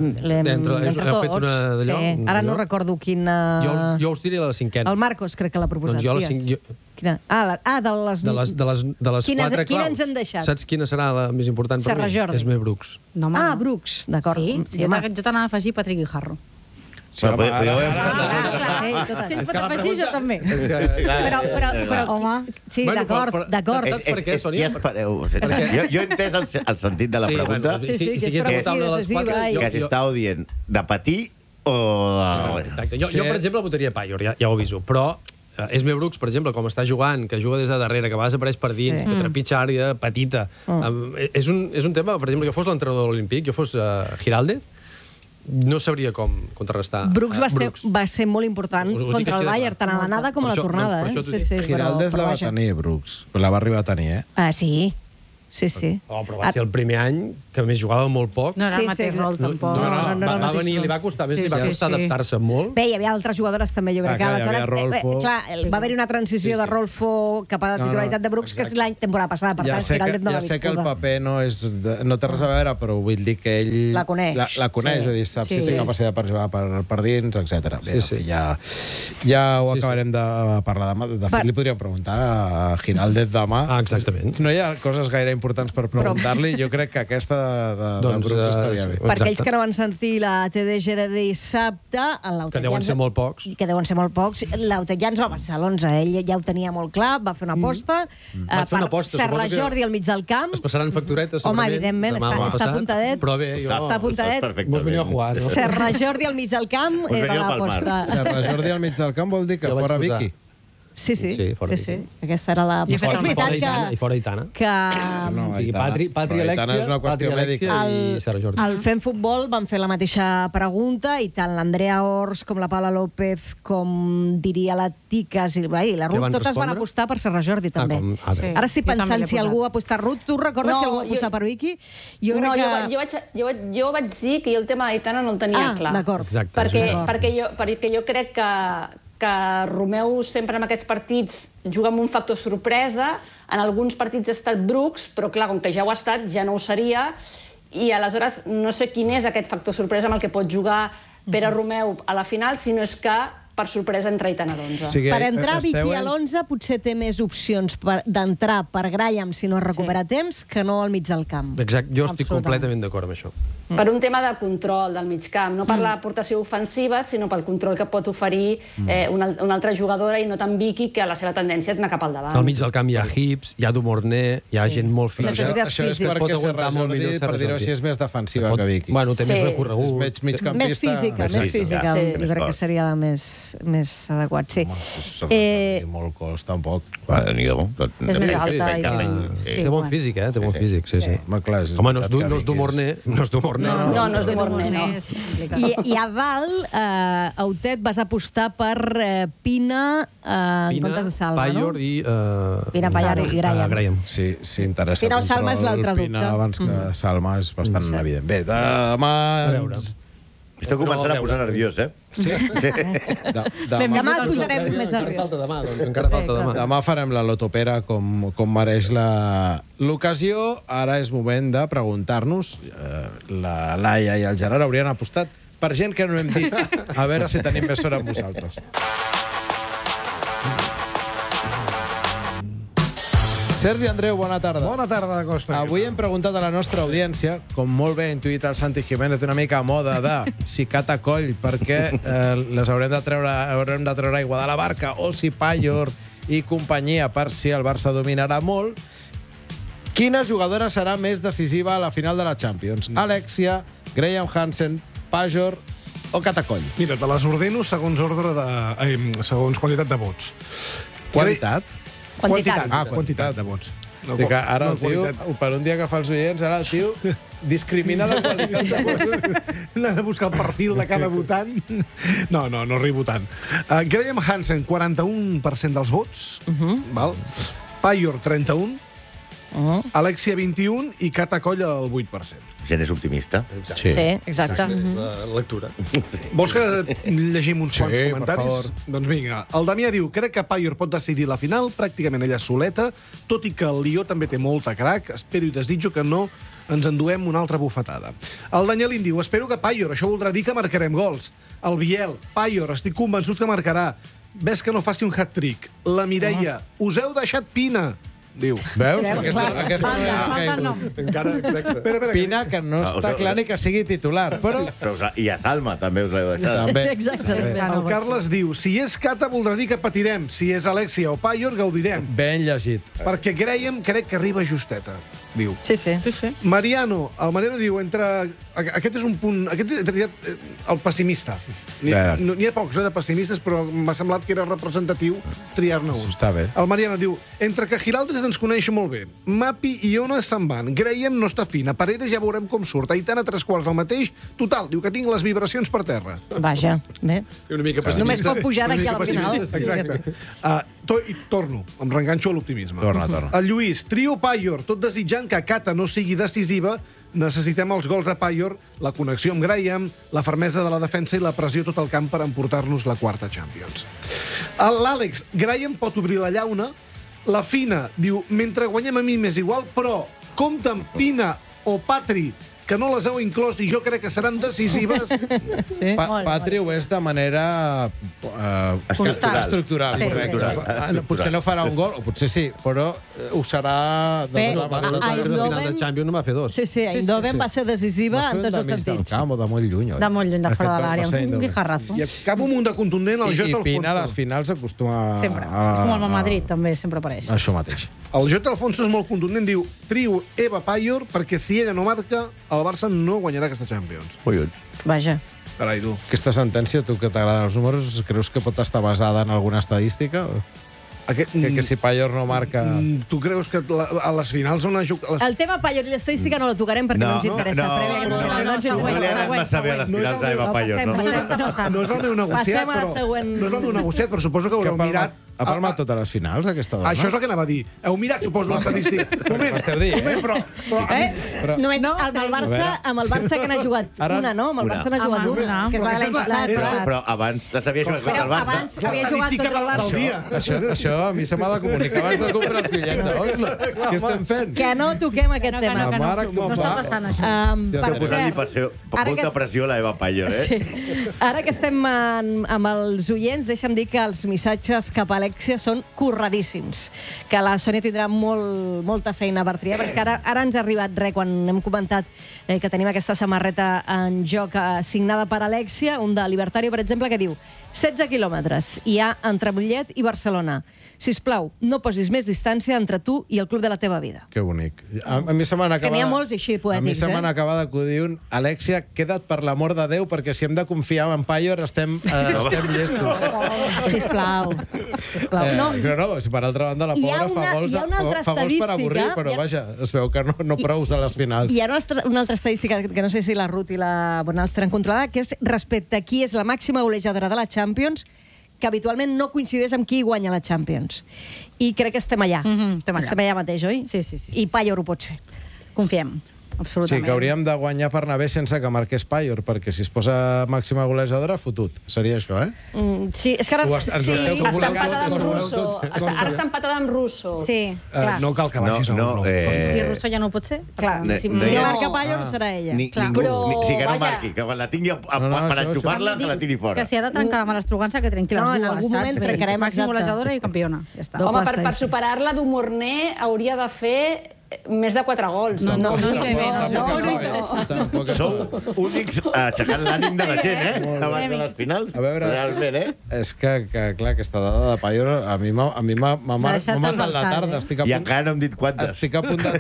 Entre tots. Sí. Ara no recordo quina... Jo, jo us diré la cinquena. El Marcos crec que l'ha proposat. Doncs jo la cinc... Quina? Ah, la, ah, de les... De les, de les, de les quines, quatre claus. Quina ens han deixat? Saps quina serà la més important Serra per mi? Jordi. Esme Brooks. No, home, ah, no. Brooks, d'acord. Sí? sí jo jo t'anava a afegir Patrick Guijarro. Sí, però, però, si et pot afegir, jo també. Però, però, però, home, sí, d'acord, d'acord. Saps per què, Sònia? Jo, jo he entès el, el sentit de la pregunta. Sí, sí, que és progressiva. Que s'estàu dient de patir o... Exacte. Jo, per exemple, votaria Payor, ja ho aviso, però... Uh, Esme Brooks, per exemple, com està jugant, que juga des de darrere, que a vegades apareix per dins, sí. que trepitja àrea petita. Mm. Um, és, un, és un tema, per exemple, que fos l'entrenador de l'Olímpic, jo fos uh, Giralde, no sabria com contrarrestar. Brooks, uh, va, Brooks. Ser, va ser molt important us, us contra el Bayern, tant a l'anada com a la tornada. Doncs, eh? sí, sí, Giraldes la va tenir, Brooks. La va arribar a tenir, eh? Ah, sí. sí, sí. Oh, però va ser el primer any que a més jugava molt poc. No era el mateix rol, tampoc. No, no, no, no, va, no, va venir, li va costar, més Sí, li va sí, costar sí. adaptar-se molt. Bé, hi havia altres jugadores també, jo crec Ah, que clar, hi havia aleshores... Rolfo. Eh, clar, va haver-hi una transició de Rolfo cap a la No, no, titularitat de Brooks, que és l'any temporada passada, per Ja tant, sé, que, Giraldez no ja l'ha sé que el viscuda. paper no, és de, no té res a veure, però vull dir que ell... La coneix. La, la coneix, Sí. és a dir, sap Sí. si té capacitat per jugar per, per dins, etcètera. Bé, Sí, sí. ja, ja ho Sí, sí. acabarem de parlar demà. De fet, Va. li podríem preguntar a Giraldez demà. Ah, exactament. No hi ha coses gaire importants per preguntar-li. Jo crec que aquesta de, de, de Doncs, Brooks eh, estaria bé. Per aquells que no van sentir la T D G de dissabte, en l'Autet Que deuen Llans- ser molt pocs. que deuen ser molt pocs, l'Autet Llans va passar l'onze, ell ja ho tenia molt clar, va fer una aposta, mm. Van fer una aposta, Serra suposo que- Jordi al mig del camp. Es passaran facturetes, Home, segurament. evidentment, demà està- demà està passat, apuntadet. Però bé, jo... Està apuntadet. Mos venia a jugar, no? Serra Jordi al mig del camp Us era veniu pel mar. l'aposta. Serra Jordi al mig del camp vol dir que Jo vaig fora posar. Vicky. Sí, sí, Sí, fora sí, sí. Vicky. Aquesta era la... I És fora veritat Itana, I que... fora Itana. que No, O sigui, Aitana. Patri, Patri Però Alexia, Aitana és una qüestió Patri Alexia mèdica. i Serra Jordi. Al Fem Futbol van fer la mateixa pregunta i tant l'Andrea Ors com la Paula López com diria la Ticas i, bé, i la Què Ruth, van totes van respondre? apostar per Serra Jordi també. Ah, com... ah, bé. Ara estic Jo també pensant l'he si posat. algú ha apostat Ruth. Tu recordes No, si algú ha jo- apostat per Vicky? Jo no, crec jo, que... jo, vaig, jo, vaig, jo vaig dir que jo el tema d'Aitana no el tenia Ah, clar. d'acord. Exacte. Perquè, D'acord. perquè, jo, perquè jo crec que, que Romeu sempre en aquests partits juga amb un factor sorpresa. En alguns partits ha estat Brooks, però clar, com que ja ho ha estat, ja no ho seria. I aleshores no sé quin és aquest factor sorpresa amb el que pot jugar Pere Romeu a la final, si no és que per sorpresa entra Aitana a l'onze. O sigui, Per entrar esteu Vicky a en- l'onze potser té més opcions per- d'entrar per Graham si no es recupera temps que no al mig del camp. Exacte, jo estic Absolutament. completament d'acord amb això. Per un tema de control del mig camp, no per l'aportació ofensiva, sinó pel control que pot oferir eh, una, al- una altra jugadora i no tan Vicky, que la seva tendència és anar cap al davant. Al mig del camp hi ha Hips, hi ha Dumorné, hi ha gent molt física. Això, això és Pot perquè aguantar Serra molt Jordi, millor per Serra dir-ho Jordi. així, és més defensiva Pot- que Vicky. Bueno, té Sí. més recorregut. És mig, migcampista. Més física, més física. Sí. Jo crec que seria la més, més adequat, sí. Serra Eh, Jordi, molt cost, tampoc. Bueno, n'hi ha bo. És més alta i- Ah, Sí, té bon bueno. físic, eh? Té bon físic, sí, sí. Home, clar, és Home, no és, du, veritat que no és Vicky Dumorné, no és Dumorné. No, no és de Morné, no. I, I a dalt, eh, Autet, vas apostar per eh, Pina, eh, en Pina, comptes de Salva, Payor no? i... Uh, Pina, Payor i Graham. Graham. Sí, sí, interessa. Pina o Salma és control, l'altre Pina dubte. abans que Mm. Salma és bastant Sí. evident. Bé, demà... A veure. Estic començant a posar nerviós, eh? Sí? De, Demà et posarem més Encara nerviós. falta demà, doncs. Encara falta demà. Demà farem la lotopera com, com mereix la- l'ocasió. Ara és moment de preguntar-nos. Eh, la Laia i el Gerard haurien apostat per gent que no hem dit. A veure si tenim més sort amb vosaltres. Sergi Andreu, bona tarda. Bona tarda, Costa. Avui hem preguntat a la nostra audiència, com molt bé ha intuït el Santi Jiménez, una mica a moda de si cata coll, perquè eh, les haurem de, treure, haurem de treure aigua de la barca, o si Payor i companyia, per si el Barça dominarà molt. Quina jugadora serà més decisiva a la final de la Champions? Alexia, Graham Hansen, Payor o Catacoll? Mira, te les ordeno segons ordre de... Eh, segons quantitat de vots. Qualitat? Quantitat. Ah, quantitat de vots. No, Dic, ara no el tio, qualitat. per un dia que fa els oients, ara el tio discrimina la qualitat de vots. Anar a buscar el perfil de cada votant. No, no, no arribo tant. Uh, Graham Hansen, quaranta-un per cent dels vots. Uh -huh. Val? Payor, trenta-un. Uh -huh. Alexia, vint-i-un. I Cata Coll, el vuit per cent. Gent és optimista. Sí, exacte. La lectura. Vols que llegim uns Sí, quants per comentaris? favor. Doncs vinga. El Damià diu, crec que Payor pot decidir la final, pràcticament ella soleta, tot i que el Lió també té molta crac. Espero i desitjo que no ens enduem una altra bufetada. El Danielín diu, espero que Payor, això voldrà dir que marcarem gols. El Biel, Payor, estic convençut que marcarà. Ves que no faci un hat-trick. La Mireia, us heu deixat Pina. Diu. Veus? Veus? Aquesta, Falta, aquesta no hi ha falta caigut. noms. Encara, exacte. Espera, espera, Pina, que no Ah, o està sigui, clar ni que sigui titular, però... Però, us- I a Salma també us l'heu deixat. També. Exacte. El Carles diu, si és Cata voldrà dir que patirem, si és Alexia o Payor gaudirem. Ben llegit. Perquè Graham crec que arriba justeta, diu. Sí, sí. sí, sí. Mariano, el Mariano diu, entre... Aquest és un punt... Aquest és eh, el pessimista. N'hi ha, Bé. no- n'hi ha pocs eh, de pessimistes, però m'ha semblat que era representatiu triar-ne un. Està bé. El Mariano diu, entre que Giraldez ens coneix molt bé, Mapi i Ona se'n van, Graham no està fina, Paredes ja veurem com surt, Aitana tres quarts del mateix, total, diu que tinc les vibracions per terra. Vaja, bé. Una mica Només pot pujar d'aquí a la final. Exacte. Uh, to, i torno, em reenganxo a l'optimisme. Torna, torna. El Lluís, trio Payor, tot desitjant que Cata no sigui decisiva, necessitem els gols de Payor, la connexió amb Graham, la fermesa de la defensa i la pressió tot el camp per emportar-nos la quarta Champions. L'Àlex, Graham pot obrir la llauna, la Fina diu, mentre guanyem a mi m'és igual, però compta amb Pina o Patri, que no les heu inclòs i jo crec que seran decisives. Sí. Pa Patri ho és de manera uh, estructural. estructural sí, correcte. Sí. Uh, potser no farà un gol, o potser sí, però uh, ho serà... Bé, no, no, no, a final del Champions no va fer dos. Sí, sí, a Eindhoven sí, sí. va ser decisiva en tots els sentits. Del camp o de molt lluny, oi? De molt lluny, de fora de l'àrea, un guijarrazo. I cap un munt de contundent al Jota Alfonso. I Pina a les finals acostuma... Sempre. Com el Madrid, també, sempre apareix. Això mateix. El Jota Alfonso és molt contundent, diu, trio Eva Payor, perquè si ella no marca, el Barça no guanyarà aquesta Champions. Ui, ui. Vaja. Carai, tu. Aquesta sentència, tu que t'agraden els números, creus que pot estar basada en alguna estadística? Aquest, que, que si Payor no marca... Tu creus que la, a les finals on ha jugat... El tema Payor i l'estadística no la tocarem perquè no, no ens interessa. No, Prèvia, no, no, no, no, no, no li ha anat massa bé a les finals d'Eva Payor, no? No és el meu negociat, però... No és el meu negociat, però suposo que haureu mirat... Ha palmat totes les finals, aquesta dona? Això és el que anava a dir. Heu mirat, suposo, l'estadística. Moment, esteu dient, eh? Però, però, eh? però... Només no, amb el Barça, amb el Barça que n'ha jugat Ara... una, no? Amb el Barça n'ha jugat una, que és la de l'any passat. Però, però abans s'havia jugat contra el Barça. Abans havia jugat contra el Barça. Això, això a mi se m'ha de comunicar abans de comprar els bitllets a Oslo. Què estem fent? Que no toquem aquest no, tema. Que no, que no, no, no està passant això. Um, per cert, molta pressió a la Eva Payor, eh? Sí. Ara que estem en, amb els oients, deixa'm dir que els missatges cap a Alexia són curradíssims, que la Sònia tindrà molt, molta feina per triar, perquè ara, ara ens ha arribat res quan hem comentat eh, que tenim aquesta samarreta en joc eh, signada per Alexia, un de Libertario, per exemple, que diu setze quilòmetres hi ha entre Mollet i Barcelona. Sisplau, no posis més distància entre tu i el club de la teva vida. Que bonic. A, a mi se m'han acabat... Que n'hi ha molts així poètics, A mi se m'han eh? acabat d'acudir un... Alexia, queda't per l'amor de Déu, perquè si hem de confiar en Payor estem, eh, estem llestos. Oh, sisplau. Sisplau. Eh, no. no, no, si per altra banda la pobra fa gols, fa gols per avorrir, però vaja, es veu que no, no prous a les finals. Hi ha una altra, una altra estadística que no sé si la Ruth i la Bonal tenen controlada, que és respecte a qui és la màxima golejadora de la Champions, que habitualment no coincideix amb qui guanya la Champions. I crec que estem allà. Mm-hmm, estem allà. Estem allà mateix, oi? Sí, sí, sí. I Payor ho pot ser. Confiem. Absolutament. Sí, que hauríem de guanyar per anar bé sense que marqués Payor, perquè si es posa màxima golejadora, fotut. Seria això, eh? Mm, sí, és que ara... Ens sí, està empatada amb Russo. Russo. Està, ara està empatada amb Russo. Sí, clar. Uh, no cal que vagis no, no, eh... I Russo ja no pot ser? Clar, ne, si, no, si no, marca Payor no serà ella. Ni, clar. ningú, Però, ni, sí, que no vaja, marqui, que quan la tingui a, a, no, no, per enxufar-la, que la tiri fora. Que si ha de trencar la mala estrugança, que trenqui les no, dues. en algun moment saps? trencarem, màxim golejadora i campiona. Ja està. Home, per, per superar-la d'Humorné hauria de fer més de quatre gols. No, no, no, no, no, no, no. Sou únics aixecant l'ànim de la gent, eh? Abans de les finals. A veure, realment, eh? És que, que clar, aquesta dada de Payor a mi m'ha matat la tarda. Estic a punt, I encara no hem dit quantes. Estic a punt de...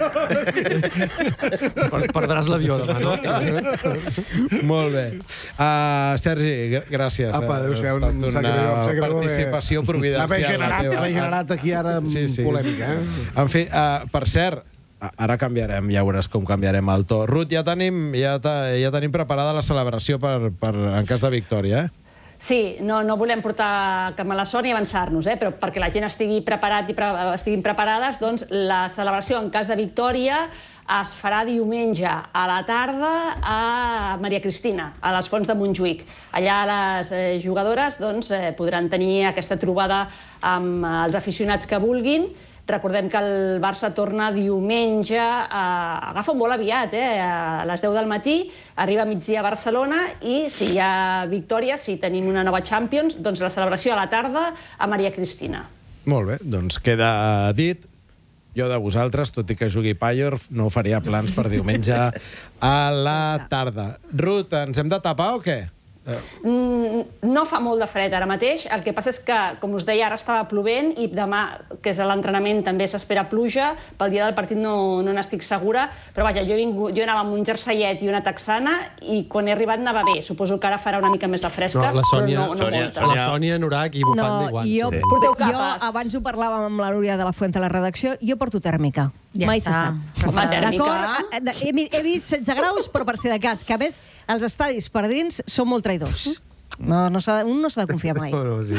Perdràs l'avió demà, no? Molt bé. Uh, Sergi, gràcies. Apa, adéu-siau. Una participació providencial. L'he generat aquí ara sí, sí. polèmica, eh? En fi, uh, per cert, ara canviarem, ja veuràs com canviarem el to. Ruth, ja tenim, ja, ja tenim preparada la celebració per, per, en cas de victòria, eh? Sí, no, no volem portar cap mala son i avançar-nos, eh? Però perquè la gent estigui preparat i pre estiguin preparades, doncs la celebració en cas de victòria es farà diumenge a la tarda a Maria Cristina, a les Fonts de Montjuïc. Allà les eh, jugadores doncs, eh, podran tenir aquesta trobada amb els aficionats que vulguin. Recordem que el Barça torna diumenge, eh, agafa un vol aviat, eh, a les deu del matí, arriba a migdia a Barcelona i si hi ha victòria, si tenim una nova Champions, doncs la celebració a la tarda a Maria Cristina. Molt bé, doncs queda dit. Jo de vosaltres, tot i que jugui Payor, no faria plans per diumenge a la tarda. Ruth, ens hem de tapar o què? Mm, no fa molt de fred ara mateix, el que passa és que, com us deia, ara estava plovent i demà, que és l'entrenament, també s'espera pluja. Pel dia del partit no, no n'estic segura, però vaja, jo, he vingut, jo anava amb un jerseiet i una texana i quan he arribat anava bé. Suposo que ara farà una mica més de fresca, no, la Sònia, però no, no Sònia, molta. La Sònia, Norac i bufanda no, i guants. Jo, sí. Porteu jo, capes. abans ho parlàvem amb la Núria de la Fuente a la redacció, jo porto tèrmica. Ja Mai està. se sap. Home, tèrmica. D'acord? He, he vist setze graus, però per si de cas, que a més els estadis per dins són molt traïdors. No, no un no s'ha de confiar mai. No, no, sí, sí.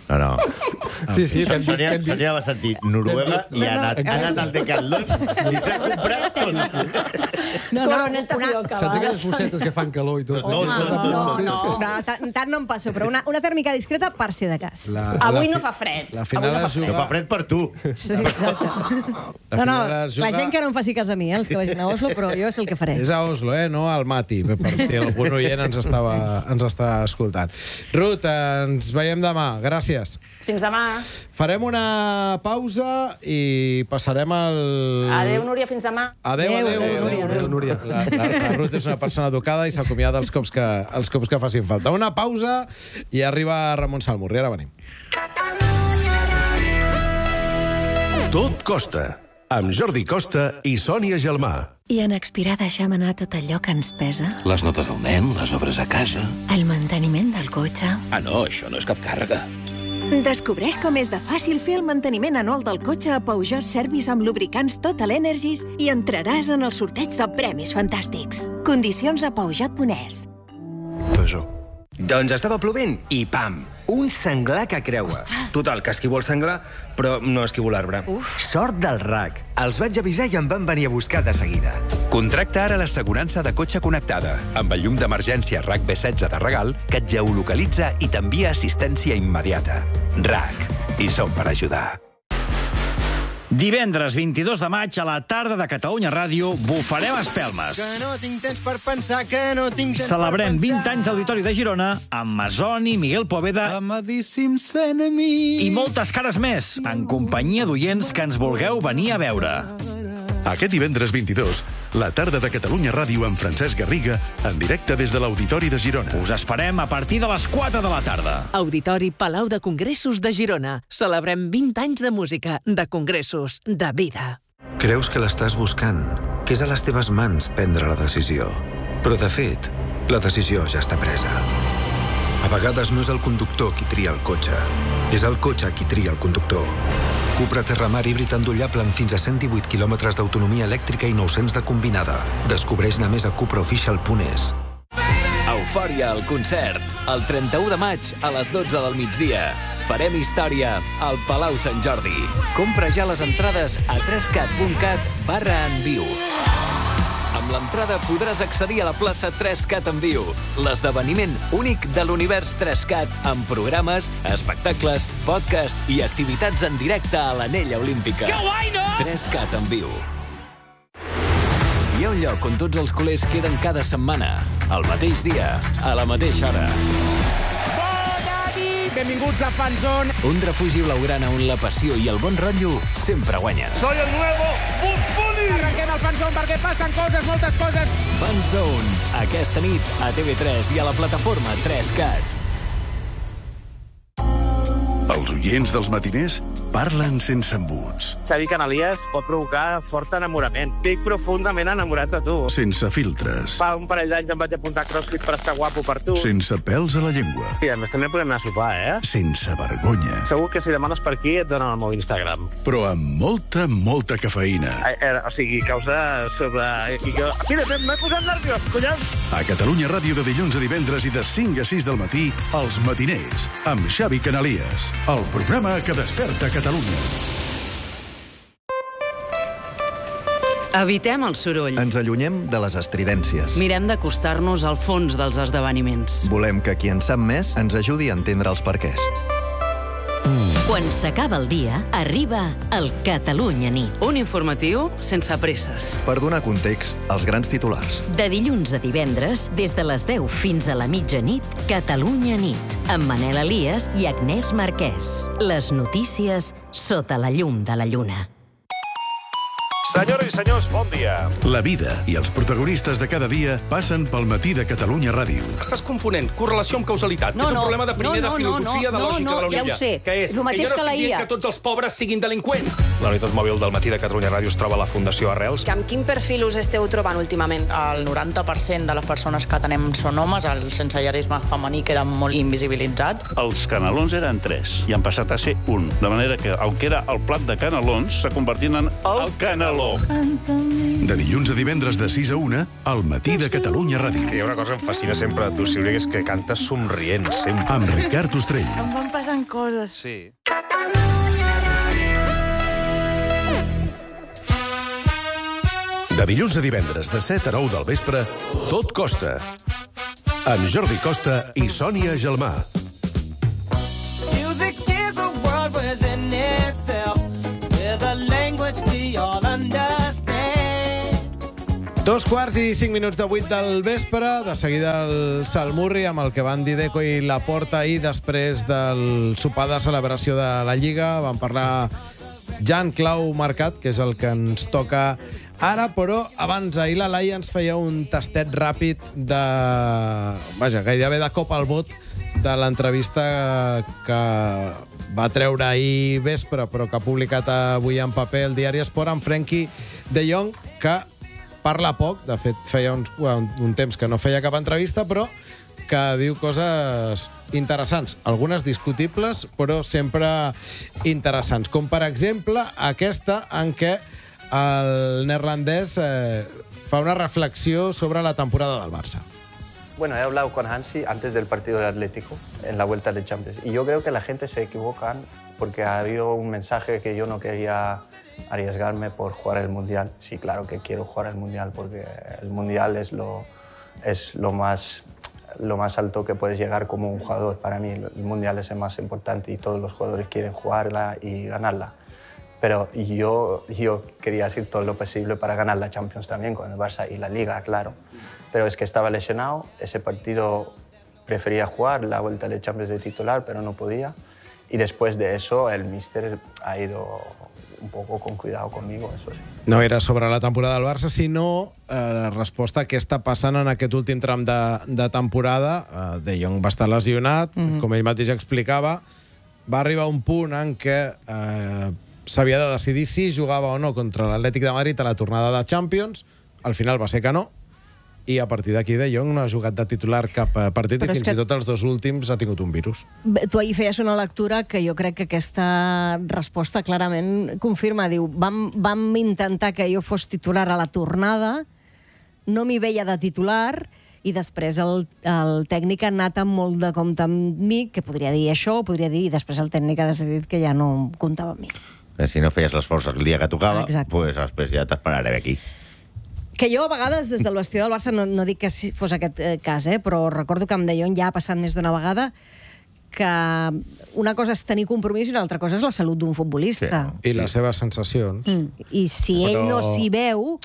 No, no. Sí, sí, t'hem vist, Sònia, t'hem vist. Sònia va sentir Noruega i ha anat, ha anat al Decathlon i s'ha comprat tot. No, no, Coroneta una... Pioca, Saps aquelles bossetes que fan calor i tot? No, no, no. no tant, tant no em passo, però una, una tèrmica discreta per si de cas. La, Avui la, no fa fred. La final Avui no fa es juga... No fa fred per tu. Sí, exacte. La No, no, final es juga... la gent que no em faci cas a mi, eh, els que vagin a Oslo, però jo és el que faré. És a Oslo, eh? No al Mati, per si algun oient ens estava, ens està escoltant. Ruth, ens veiem demà. Gràcies. Fins demà. Farem una pausa i passarem al... Adéu, Núria, fins demà. Adéu, adéu, adéu, adéu, Adéu, adéu. Núria. La, la, la Ruth és una persona educada i s'acomiada els cops que, els cops que facin falta. Una pausa i arriba Ramon Salmurri. Ara venim. Tot costa, amb Jordi Costa i Sònia Gelmà. I en expirar deixem anar tot allò que ens pesa? Les notes del nen, les obres a casa... El manteniment del cotxe? Ah, no, això no és cap càrrega. Descobreix com és de fàcil fer el manteniment anual del cotxe a Peugeot Service amb lubricants Total Energies i entraràs en el sorteig de premis fantàstics. Condicions a peugeot punt es. Peugeot. Doncs estava plovent i pam! Un senglar que creua. Ostres. Total, que esquivo el senglar, però no esquivo l'arbre. Sort del R A C. Els vaig avisar i em van venir a buscar de seguida. Contracta ara l'assegurança de cotxe connectada, amb el llum d'emergència R A C B setze de regal, que et geolocalitza i t'envia assistència immediata. R A C. I som per ajudar. Divendres vint-i-dos de maig a la tarda de Catalunya Ràdio bufarem espelmes. Que no tinc temps per pensar, que no tinc temps Celebrem per pensar. vint anys d'Auditori de Girona amb Masoni, Miguel Poveda Amadíssims enemies. i moltes cares més, en companyia d'oients que ens vulgueu venir a veure. Aquest divendres vint-i-dos, la tarda de Catalunya Ràdio amb Francesc Garriga, en directe des de l'Auditori de Girona. Us esperem a partir de les quatre de la tarda. Auditori Palau de Congressos de Girona. Celebrem vint anys de música, de congressos, de vida. Creus que l'estàs buscant, que és a les teves mans prendre la decisió. Però, de fet, la decisió ja està presa. A vegades no és el conductor qui tria el cotxe, és el cotxe qui tria el conductor. Cupra Terramar híbrid endollable amb fins a cent divuit quilòmetres d'autonomia elèctrica i nou-cents de combinada. Descobreix-ne més a cupraofficial punt es. Eufòria al concert. El trenta-u de maig a les dotze del migdia. Farem història al Palau Sant Jordi. Compra ja les entrades a trescat punt cat barra en viu. Amb l'entrada podràs accedir a la plaça trescat en viu, l'esdeveniment únic de l'univers trescat amb programes, espectacles, podcast i activitats en directe a l'Anella Olímpica. Que guai, no? trescat en viu. Hi ha un lloc on tots els culers queden cada setmana, al mateix dia, a la mateixa hora. Bona nit! Benvinguts a Fanzone. Un refugi blaugrana on la passió i el bon rotllo sempre guanyen. Soy el nuevo Buffoni! Arrenquem el Fanzone perquè passen coses, moltes coses. Fanzone, aquesta nit a T V tres i a la plataforma trescat. Els oients dels matiners parlen sense embuts, Xavi Canalies pot provocar fort enamorament. Estic profundament enamorat de tu. sense filtres, Fa un parell d'anys em vaig apuntar a CrossFit per estar guapo per tu. sense pèls a la llengua, I a més també podem anar a sopar, eh? sense vergonya, Segur que si demanes per aquí et donen el meu Instagram. però amb molta, molta cafeïna. Eh, eh, o sigui, causa sobre... I jo... Mira, m'he posat nerviós, collons! A Catalunya Ràdio de dilluns a divendres i de cinc a sis del matí, Els Matiners, amb Xavi Canalies. El programa que desperta Catalunya. Evitem el soroll. Ens allunyem de les estridències. Mirem d'acostar-nos al fons dels esdeveniments. Volem que qui en sap més ens ajudi a entendre els perquès. Quan s'acaba el dia, arriba el Catalunya Nit. Un informatiu sense presses. Per donar context als grans titulars. De dilluns a divendres, des de les deu fins a la mitjanit, Catalunya Nit, amb Manel Elias i Agnès Marquès. Les notícies sota la llum de la lluna. Senyores i senyors, bon dia. La vida i els protagonistes de cada dia passen pel matí de Catalunya Ràdio. Estàs confonent correlació amb causalitat, No, que és un no, problema de primer no, no, de filosofia, no, de no, lògica no, de la ja ho Unilla. sé. Que és, És el mateix que jo no que la estic I A. dient que tots els pobres siguin delinqüents. La unitat mòbil del matí de Catalunya Ràdio es troba a la Fundació Arrels. Amb quin perfil us esteu trobant últimament? El noranta per cent de les persones que atenem són homes, el sensellarisme femení queda molt invisibilitzat. Els canelons eren tres i han passat a ser un. De manera que, aunque era el plat de canelons, s'ha convertit en el caneló. Colom. De dilluns a divendres de sis a una, al matí de Catalunya Ràdio. Que hi ha una cosa que em fascina sempre de tu, Sílvia, que és que cantes somrient, sempre. Amb Ricard Ostrell. Em van passant coses. Sí. De dilluns a divendres de set a nou del vespre, Tot Costa. Amb Jordi Costa i Sònia Gelmà. Music is a world within itself, with a language we all understand. Dos quarts i cinc minuts de vuit del vespre. De seguida el Salmurri amb el que van dir Deco i Laporta ahir després del sopar de celebració de la Lliga. Van parlar Jan Clau Mercat, que és el que ens toca ara, però abans ahir la Laia ens feia un tastet ràpid de... Vaja, gairebé de cop al bot de l'entrevista que va treure ahir vespre, però que ha publicat avui en paper el diari Esport, amb Frenkie de Jong, que parla poc. De fet, feia uns, un temps que no feia cap entrevista, però que diu coses interessants, algunes discutibles, però sempre interessants. Com, per exemple, aquesta en què el neerlandès eh, fa una reflexió sobre la temporada del Barça. Bueno, he hablado con Hansi antes del partido del Atlético, en la vuelta de Champions, y yo creo que la gente se equivoca porque ha habido un mensaje que yo no quería arriesgarme por jugar el Mundial. Sí, claro que quiero jugar el Mundial porque el Mundial es lo, es lo más... lo más alto que puedes llegar como un jugador. Para mí el Mundial es el más importante y todos los jugadores quieren jugarla y ganarla. Pero yo, yo quería hacer todo lo posible para ganar la Champions también con el Barça y la Liga, claro. Pero es que estaba lesionado, ese partido prefería jugar la vuelta de Champions de titular, pero no podía. Y después de eso el míster ha ido un poco con cuidado conmigo, eso sí. No era sobre la temporada del Barça, sinó eh, la resposta a què està passant en aquest últim tram de, de temporada. Eh, De Jong va estar lesionat, mm-hmm. com ell mateix explicava. Va arribar un punt en què eh, s'havia de decidir si jugava o no contra l'Atlètic de Madrid a la tornada de Champions. Al final va ser que no. I a partir d'aquí De Jong no ha jugat de titular cap partit. Però i fins que... i tot els dos últims ha tingut un virus. Tu ahir feies una lectura que jo crec que aquesta resposta clarament confirma. Diu, vam, vam intentar que jo fos titular a la tornada, no m'hi veia de titular, i després el, el tècnic ha anat amb molt de compte amb mi, que podria dir això, podria dir, i després el tècnic ha decidit que ja no comptava amb mi. Si no feies l'esforç el dia que tocava, pues, després ja t'esperaré aquí. Que jo, a vegades, des del vestidor del Barça, no, no dic que fos aquest eh, cas, eh, però recordo que amb De Jong ja ha passat més d'una vegada que una cosa és tenir compromís i una altra cosa és la salut d'un futbolista. Sí. I les seves sensacions. Mm. I si però... ell no s'hi veu...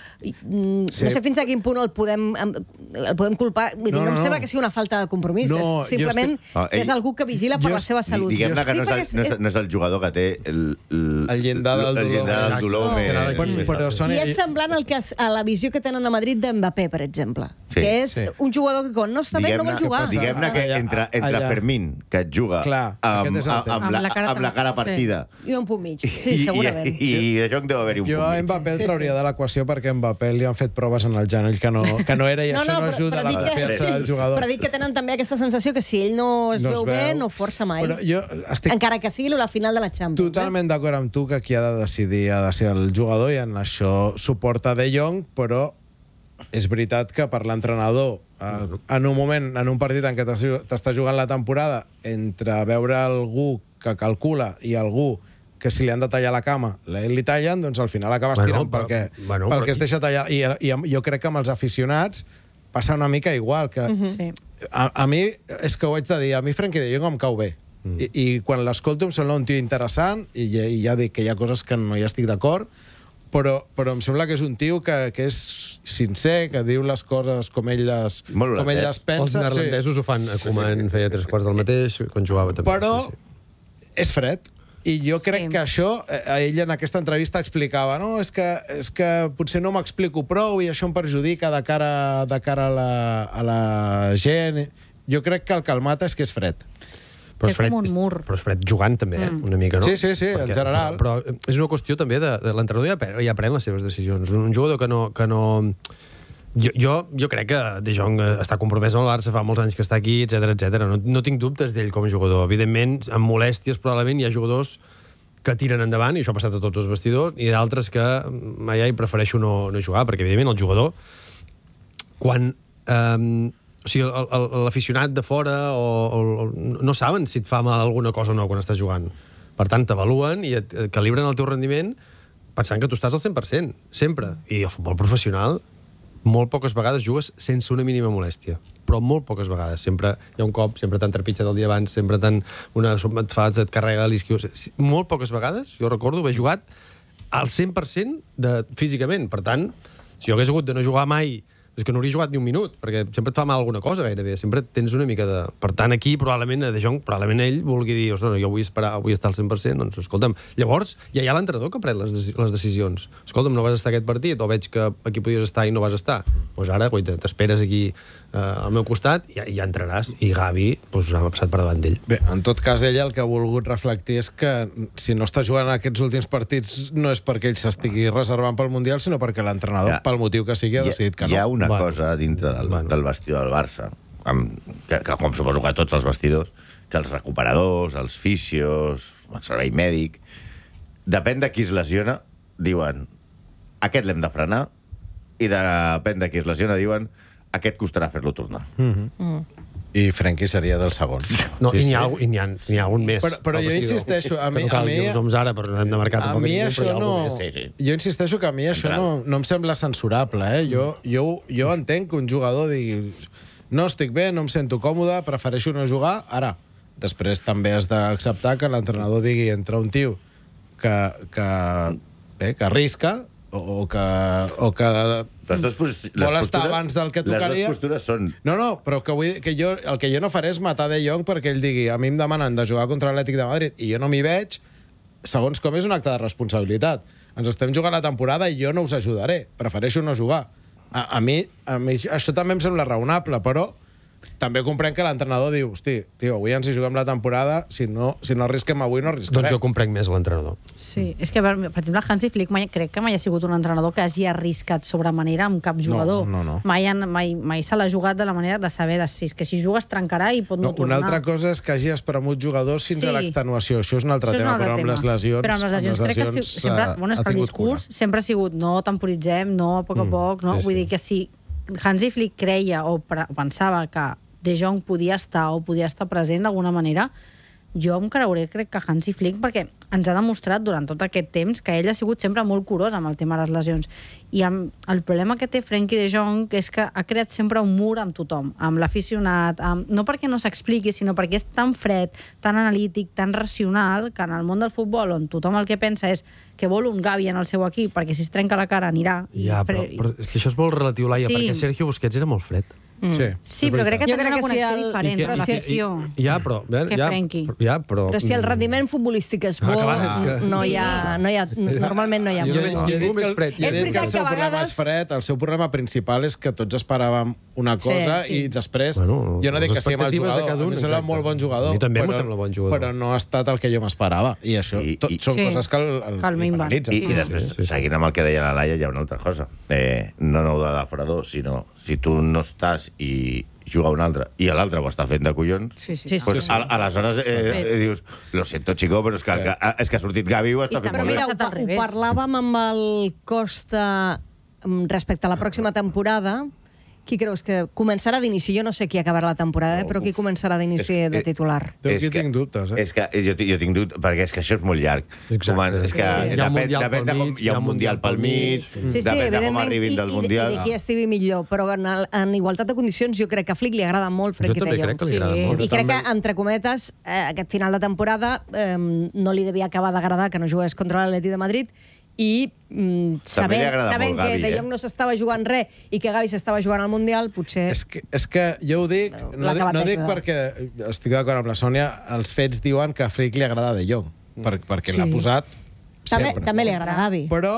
No sí. sé fins a quin punt el podem, el podem culpar. Vull dir, no, no, no em sembla que sigui una falta de compromís. No, és simplement estic... oh, ell... és algú que vigila per jo... la seva salut. Diguem-ne que no és, el, no, és, no és el jugador que té el, el, el llindar del dolor, llindar del dolor no. més, però, més però són... I és semblant al que es, a la visió que tenen a Madrid d'Mbappé, per exemple. Sí, que és sí. un jugador que quan no està bé no vol jugar. Diguem-ne que entre, entre Fermín, que et juga Clar, amb, amb, amb, la, amb la cara partida, sí. I un punt mig, sí, segurament. I, i de joc deu haver-hi un jo punt mig. Jo a Mbappé el trauria de l'equació perquè a Mbappé li han fet proves en el genoll que no, que no era i no, això no, no ajuda a la confiança del jugador. Però dic que tenen també aquesta sensació que si ell no es no veu, es veu bé, no força mai. Estic... Encara que sigui la final de la Champions. Totalment eh? d'acord amb tu que qui ha de decidir ha de ser el jugador i en això suporta De Jong, però és veritat que per l'entrenador eh, en un moment, en un partit en què t'està jugant la temporada, entre veure algú que calcula i algú que si li han de tallar la cama, ell li tallen, doncs al final acabes bueno, tirant però, perquè, bueno, perquè però... es deixa tallar. I, I jo crec que amb els aficionats passa una mica igual. Que uh-huh. sí. a, a mi, és que ho haig de dir, a mi Frenkie de Jong em cau bé. Mm. I, I quan l'escolto em sembla un tio interessant, i, i ja dic que hi ha coses que no hi estic d'acord, però, però em sembla que és un tio que, que és sincer, que diu les coses com ell les, com ell les pensa. Els neerlandesos sí. ho fan, Koeman feia tres quarts del mateix, quan jugava també. Però sí, sí. és fred. I jo crec sí. que això, eh, ell en aquesta entrevista explicava, no, és que, és que potser no m'explico prou i això em perjudica de cara, de cara a, la, a la gent. Jo crec que el que el mata és que és fred. Però és, fred, com un mur. Però és fred jugant també, mm. una mica, no? Sí, sí, sí, Perquè, en general. Però, però és una qüestió també de, de l'entrenador ja, ja pren les seves decisions. Un jugador que no... Que no Jo, jo, jo crec que De Jong està compromès amb el Barça, fa molts anys que està aquí, etcètera etcètera. No, no tinc dubtes d'ell com a jugador. Evidentment, amb molèsties, probablement, hi ha jugadors que tiren endavant, i això ha passat a tots els vestidors, i d'altres que allà hi prefereixo no, no jugar, perquè, evidentment, el jugador, quan... Eh, o sigui, l'aficionat de fora o, o, no saben si et fa mal alguna cosa o no quan estàs jugant. Per tant, t'avaluen i et calibren el teu rendiment pensant que tu estàs al cent per cent, sempre. I el futbol professional, molt poques vegades jugues sense una mínima molèstia. Però molt poques vegades. Sempre hi ha un cop, sempre t'han trepitjat el dia abans, sempre t'han... Una, et fas, et carrega l'esquiu... Molt poques vegades, jo recordo, haver jugat al cent per cent de, físicament. Per tant, si jo hagués hagut de no jugar mai, és que no hauria jugat ni un minut, perquè sempre et fa mal alguna cosa, gairebé. Sempre tens una mica de... Per tant, aquí, probablement, a De Jong, probablement ell vulgui dir, no, jo vull esperar, vull estar al cent per cent, doncs, escolta'm, llavors, ja hi ha l'entrenador que pren les, les decisions. Escolta'm, no vas estar aquest partit, o veig que aquí podies estar i no vas estar. Doncs ara, guaita, t'esperes aquí eh, al meu costat i ja, ja entraràs. I Gavi, doncs, ha passat per davant d'ell. Bé, en tot cas, ella el que ha volgut reflectir és que si no està jugant aquests últims partits no és perquè ell s'estigui reservant pel Mundial, sinó perquè l'entrenador, ja, pel motiu que sigui, ha decidit que no. Hi ha una bueno. cosa dintre del, bueno. del vestidor del Barça, amb, que, que com suposo que tots els vestidors, que els recuperadors, els fisios, el servei mèdic, depèn de qui es lesiona, diuen, aquest l'hem de frenar, i depèn de qui es lesiona, diuen, aquest costarà fer-lo tornar. Mm-hmm. Mm. I Frenkie seria del segon. No, sí, i n'hi ha, sí. ha, ha un més. Però, però jo insisteixo, a mi... No cal a mi, dir els noms ara, però no hem de marcar a mi això no... Sí, sí. Jo insisteixo que a mi això no, no em sembla censurable, eh? Jo, jo, jo entenc que un jugador digui no estic bé, no em sento còmode, prefereixo no jugar, ara. Després també has d'acceptar que l'entrenador digui entre un tio que, que, bé, que arrisca o que, o que les dos postures, vol estar abans del que tocaria. Les dues postures són... No, no, però que vull, que jo, el que jo no faré és matar De Jong perquè ell digui a mi em demanen de jugar contra l'Atlètic de Madrid i jo no m'hi veig, segons com és un acte de responsabilitat. Ens estem jugant la temporada i jo no us ajudaré. Prefereixo no jugar. A, a, mi, a mi això també em sembla raonable, però també comprenc que l'entrenador diu hosti, tio, avui ens hi juguem la temporada, si no, si no arrisquem avui, no arriscarem. Doncs jo comprenc més l'entrenador. Sí, és que, per, per exemple, Hansi Flick mai, crec que mai ha sigut un entrenador que hagi arriscat sobre manera amb cap jugador. No, no, no. Mai, han, mai, mai se l'ha jugat de la manera de saber de, si, que si jugues trencarà i pot no, no tornar. Una altra cosa és que hagi espremut jugadors fins sí. a l'extenuació. Això és un altre Això tema, un altre però amb tema. les lesions... Però amb les lesions, amb les crec lesions que si, sempre... Bueno, és que el discurs cura. Sempre ha sigut no temporitzem, no a poc a poc, no? Sí, Vull sí. dir que si Hansi Flick creia o pensava que De Jong podia estar o podia estar present d'alguna manera, jo em creuré, crec que Hansi Flick, perquè ens ha demostrat durant tot aquest temps que ell ha sigut sempre molt curós amb el tema de les lesions. I amb el problema que té Frenkie de Jong és que ha creat sempre un mur amb tothom, amb l'aficionat, amb... no perquè no s'expliqui, sinó perquè és tan fred, tan analític, tan racional, que en el món del futbol, on tothom el que pensa és que vol un Gavi en el seu equip, perquè si es trenca la cara anirà... Ja, però, però és que això és molt relatiu, Laia, sí. perquè Sergio Busquets era molt fred. Mm. Sí, sí però crec que té una connexió si el... diferent, que, però l'afició. Ja, però... Ja, que Frenkie. Ja, però... Però si el rendiment futbolístic és bo, ah, clar, que... no, hi ha, no hi ha... Normalment no hi ha... Jo, jo, jo he dit que, el, fred. jo he dit que el seu problema és fred, el seu problema principal és que tots esperàvem una cosa sí, sí. i després... Bueno, jo no dic que sigui mal jugador, a mi em sembla molt bon jugador, a mi també però, sembla bon jugador, però no ha estat el que jo m'esperava. I això I, tot, i, són sí. coses que el, el, el penalitzen. I, I després, sí, sí. seguint amb el que deia la Laia, hi ha una altra cosa. Eh, no nou de l'afrador, sinó si tu no estàs i juga un altre, i l'altre ho està fent de collons, sí, sí, pues, sí, sí. A, aleshores eh, eh, dius, lo siento, chico, però és que, que, és que ha sortit Gavi i ho està fent però molt mira, bé. Ho, ho parlàvem amb el Costa respecte a la pròxima temporada. Qui creus que començarà d'inici? Jo no sé qui acabarà la temporada, eh, però qui començarà d'inici de titular? Jo aquí tinc dubtes, eh? És que jo, jo tinc dubtes, perquè és que això és molt llarg. Exacte. És que sí. depèn, depèn de com... Hi ha un mundial pel mig, sí, sí, depèn de com arribin del mundial. I, i, i qui estigui millor, però en, en igualtat de condicions jo crec que a Flick li agrada molt Frenkie de Jong. Jo també crec que li agrada sí. molt. I crec que, entre cometes, eh, aquest final de temporada eh, no li devia acabar d'agradar que no jugués contra l'Atlètic de Madrid i mm, sabent, sabent que Gavi, De Jong eh? no s'estava jugant res i que Gavi s'estava jugant al Mundial, potser... És que, és que jo ho dic, no, no, dic, no dic perquè estic d'acord amb la Sònia, els fets diuen que a Flick li agrada De Jong, per, perquè sí. l'ha posat també, sempre. També li agrada Gavi. Però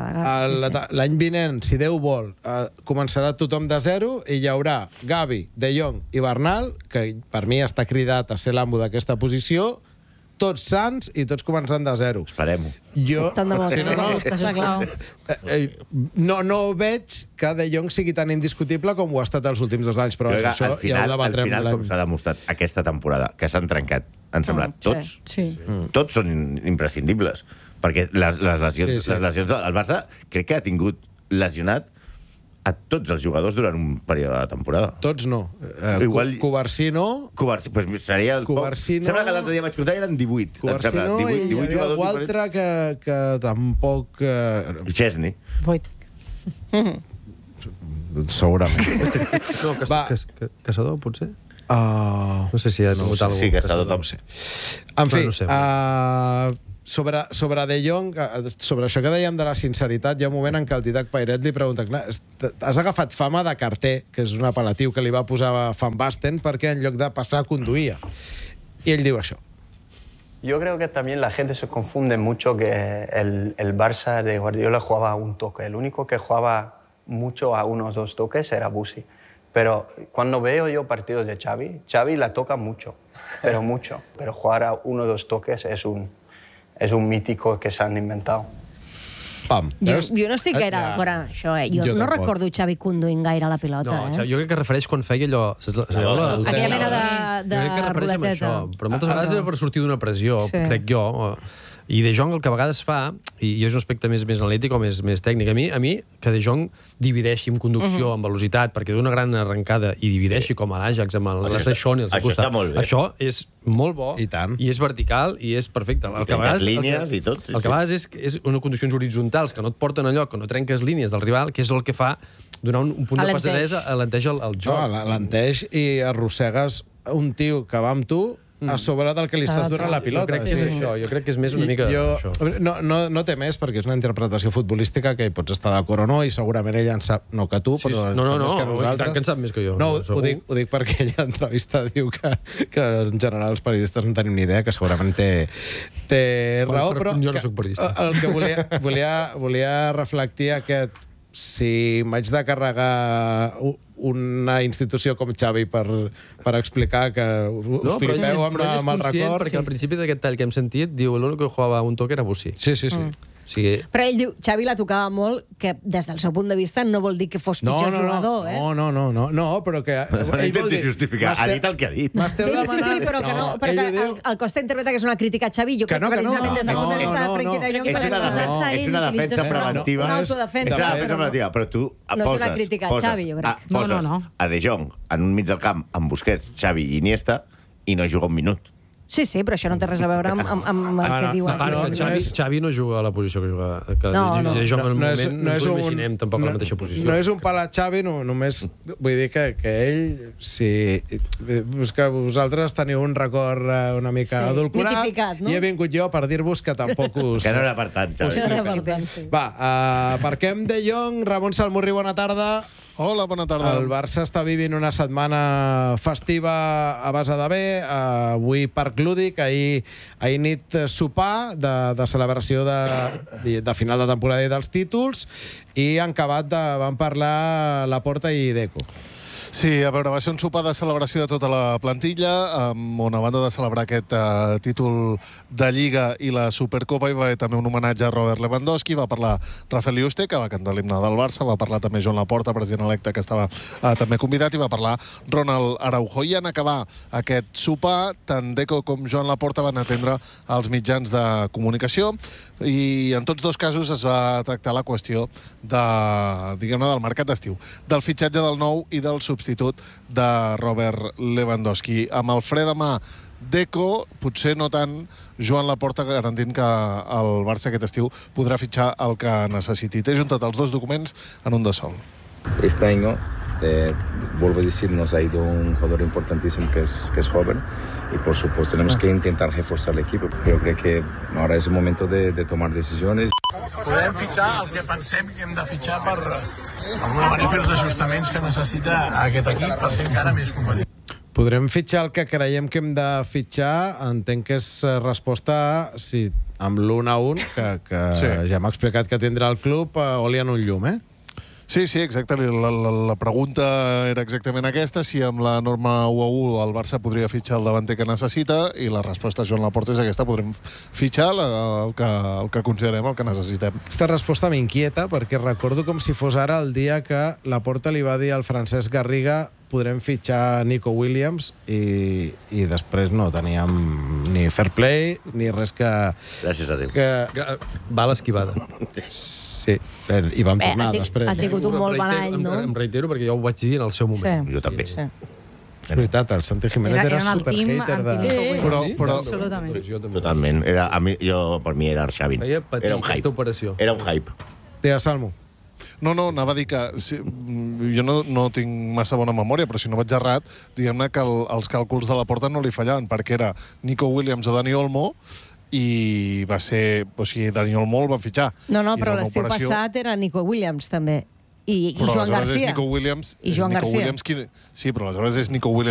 l'any vinent, si Déu vol, eh, començarà tothom de zero i hi haurà Gavi, De Jong i Bernal, que per mi està cridat a ser l'amo d'aquesta posició, tots sants i tots començant de zero. Esperem-ho. Jo, Tant de bo, si no, no, sisplau. eh, eh, no, no veig que De Jong sigui tan indiscutible com ho ha estat els últims dos anys, però Jo crec que això al final, ja ho debatrem. al final, com s'ha demostrat aquesta temporada, que s'han trencat, han semblat Mm, tots, sí. Mm. tots són imprescindibles. Perquè les, les, lesions, Sí, sí. les lesions... El Barça crec que ha tingut lesionat a tots els jugadors durant un període de temporada. Tots no. Eh, Igual- Covarsí no. Covarsí, pues seria el... Covarsí no. Sembla que l'altre dia vaig comptar i eren divuit. Covarsí em sembla. no, divuit, i hi divuit havia algú jugadors altre que, que tampoc... Eh, Chesney. Voit. segurament. No, cas, Va. cas, cas, Caçador, potser? Uh, No sé si ha tingut algú. Sí, Caçador no també. sé. En fi, No, no sé. uh, sobre, sobre De Jong, eh, sobre això que dèiem de la sinceritat, hi ha un moment en què el Didac Pairet li pregunta, clar, has agafat fama de carter, que és un apel·latiu que li va posar Van Basten, perquè en lloc de passar conduïa. I ell diu això. Yo creo que también la gente se confunde mucho que el, el Barça de Guardiola jugaba a un toque. El único que jugaba mucho a unos dos toques era Bussi. Pero cuando veo yo partidos de Xavi, Xavi la toca mucho, pero mucho. Pero jugar a uno o dos toques es un, es un mítico que se han inventado. Pam. Jo, Veus? jo no estic Eh, gaire d'acord amb això, eh? Jo, Jo no tampoc. recordo Xavi conduint gaire la pilota, No, eh? jo crec que refereix quan feia allò... saps la- allò la- Aquella mena de, de Jo crec que refereix amb roleteta. això, però moltes vegades era per sortir d'una pressió, Sí. crec jo. o- I De Jong el que a vegades fa, i és un aspecte més, més analític o més, més tècnic, a mi, a mi que De Jong divideixi en conducció, Mhm. amb velocitat, perquè d'una gran arrencada i divideixi com a l'Ajax, amb el Això Leslie està- Shawn al seu això costat. està molt bé. Això és molt bo, I tant. i és vertical, i és perfecte. El I que a trenques vegades, línies el que, i tot, sí, el que sí. a vegades és, és unes conduccions horitzontals que no et porten enlloc, que no trenques línies del rival, que és el que fa donar un, un punt de Alenteix. passadesa, alenteix el, el joc. No, alenteix i arrossegues un tio que va amb tu a sobre del que li estàs donant la pilota. Jo crec que és Sí. això, jo crec que és més una I mica jo, això. no, no, no té més, perquè és una interpretació futbolística que hi pots estar d'acord o no, i segurament ella en sap, no que tu, Sí, però sí. en No, no, sap més no, que i nosaltres. tant que en sap més que jo, No, no, ho, segur. dic, ho dic perquè ella en entrevista diu que, que en general els periodistes no tenim ni idea, que segurament té, té Bueno, raó, però però jo no que, soc periodista. el que volia, volia, volia reflectir aquest si m'haig de carregar u- una institució com Xavi per, per explicar que us No, però ell flipeu és, amb, però ell és amb el conscient, record. perquè al principi d'aquest tall que hem sentit diu l'únic que jugava un toque era Bussi. Sí, sí, sí. Mm. O sigui, Però ell diu, Xavi la tocava molt, que des del seu punt de vista no vol dir que fos No, pitjor no, no, jugador, eh? no, no, no, no, no, però que... No ell vol intenti dir, justificar, ha m'esteu- dit el que ha dit. M'esteu Sí, sí, demanant... sí, però que no, però ell que ho diu- el, el Costa interpreta que és una crítica a Xavi, jo Que crec no, que que no. precisament des del No, punt de vista no, de no, Frenkie de no. Jong És per una, defensar-se, és ell una utilitza defensa una- preventiva. Una És autodefensa. una però defensa no. preventiva, però tu No és poses, una crítica a poses, Xavi, jo crec. a, No, poses no, no. a De Jong en un mig del camp amb Busquets, Xavi i Iniesta i no juga un minut. Sí, sí, però això no té res a veure amb, amb, amb el Ah, que no, diuen. a part, no, que no Xavi, és- Xavi no juga a la posició que juga. Que No, no. De Jong en un no és, moment no no és ens ho un, imaginem tampoc a la mateixa posició. No és un pal a Xavi, no, només vull dir que, que ell, si és que vosaltres teniu un record eh, una mica Sí, adulcorat, mitificat, no? i he vingut jo per dir-vos que tampoc us... Que no era per tant, Xavi. No era per tant, sí. Va, uh, aparquem De Jong. Ramon Salmurri, bona tarda. Hola, bona tarda. El Barça està vivint una setmana festiva a base de bé. Uh, avui Parc Lúdic, ahir, ahir nit eh, sopar de, de celebració de, de final de temporada i dels títols, i en acabat de, van parlar Laporta i Deco. Sí, a veure, va ser un sopar de celebració de tota la plantilla, um, on a banda de celebrar aquest uh, títol de Lliga i la Supercopa, hi va haver també un homenatge a Robert Lewandowski, va parlar Rafael Yuste, que va cantar l'himne del Barça, va parlar també Joan Laporta, president electe, que estava uh, també convidat, i va parlar Ronald Araujo. I en acabar aquest sopar, tant Deco com Joan Laporta van atendre els mitjans de comunicació, i en tots dos casos es va tractar la qüestió de, diguem-ne, del mercat d'estiu, del fitxatge del nou i del substitut de Robert Lewandowski. Amb el fre de mà Deco, potser no tant Joan Laporta, garantint que el Barça aquest estiu podrà fitxar el que necessiti. Té juntat els dos documents en un de sol. Este año, eh, vuelvo a decir, nos ha ido un jugador importantísimo que es, que es joven, y por supuesto tenemos que intentar reforzar el equipo. Yo creo que ahora es el momento de, de tomar decisiones. Podem fitxar el que pensem que hem de fitxar per alguna manera fer els ajustaments que necessita aquest equip per ser encara més competitiu. Podrem fitxar el que creiem que hem de fitxar. Entenc que és eh, resposta a si amb l'un a un, que, que Sí. ja m'ha explicat que tindrà el club, eh, oli en un llum, eh? Sí, sí, exacte. La, la, la pregunta era exactament aquesta, si amb la norma u a u el Barça podria fitxar el davanter que necessita, i la resposta, Joan Laporta, és aquesta. Podrem fitxar el que, el que considerem, el que necessitem. Aquesta resposta m'inquieta, perquè recordo com si fos ara el dia que Laporta li va dir al Francesc Garriga podrem fitxar Nico Williams, i, i després no teníem ni fair play, ni res que... Gràcies a Déu. Que... Va l'esquivada. Sí, i vam Bé, tornar ha, després. ha tingut un molt bon any, no? Em reitero perquè jo ho vaig dir en el seu moment. Sí. Jo també. Sí. És veritat, el Santi Jiménez era, Era- era en el super-hater team de... anti-Nico Però, Williams. però, Absolutament. Totalment. Era, a mi, jo, per mi era Arxavin. Feia patir Era un aquesta hype. operació. Era un hype. Digues, Salmo. No, no, anava a dir que si, jo no, no tinc massa bona memòria, però si no vaig errat, diguem-ne que el, els càlculs de la Porta no li fallaven, perquè era Nico Williams o Dani Olmo, i va ser... O sigui, Dani Olmo el van fitxar. No, no, I però era una l'estiu operació- passat era Nico Williams, també. I, i Però Joan aleshores és Garcia. Nico Williams, I és Joan Nico Garcia. Williams qui... Sí, però aleshores és Nico Williams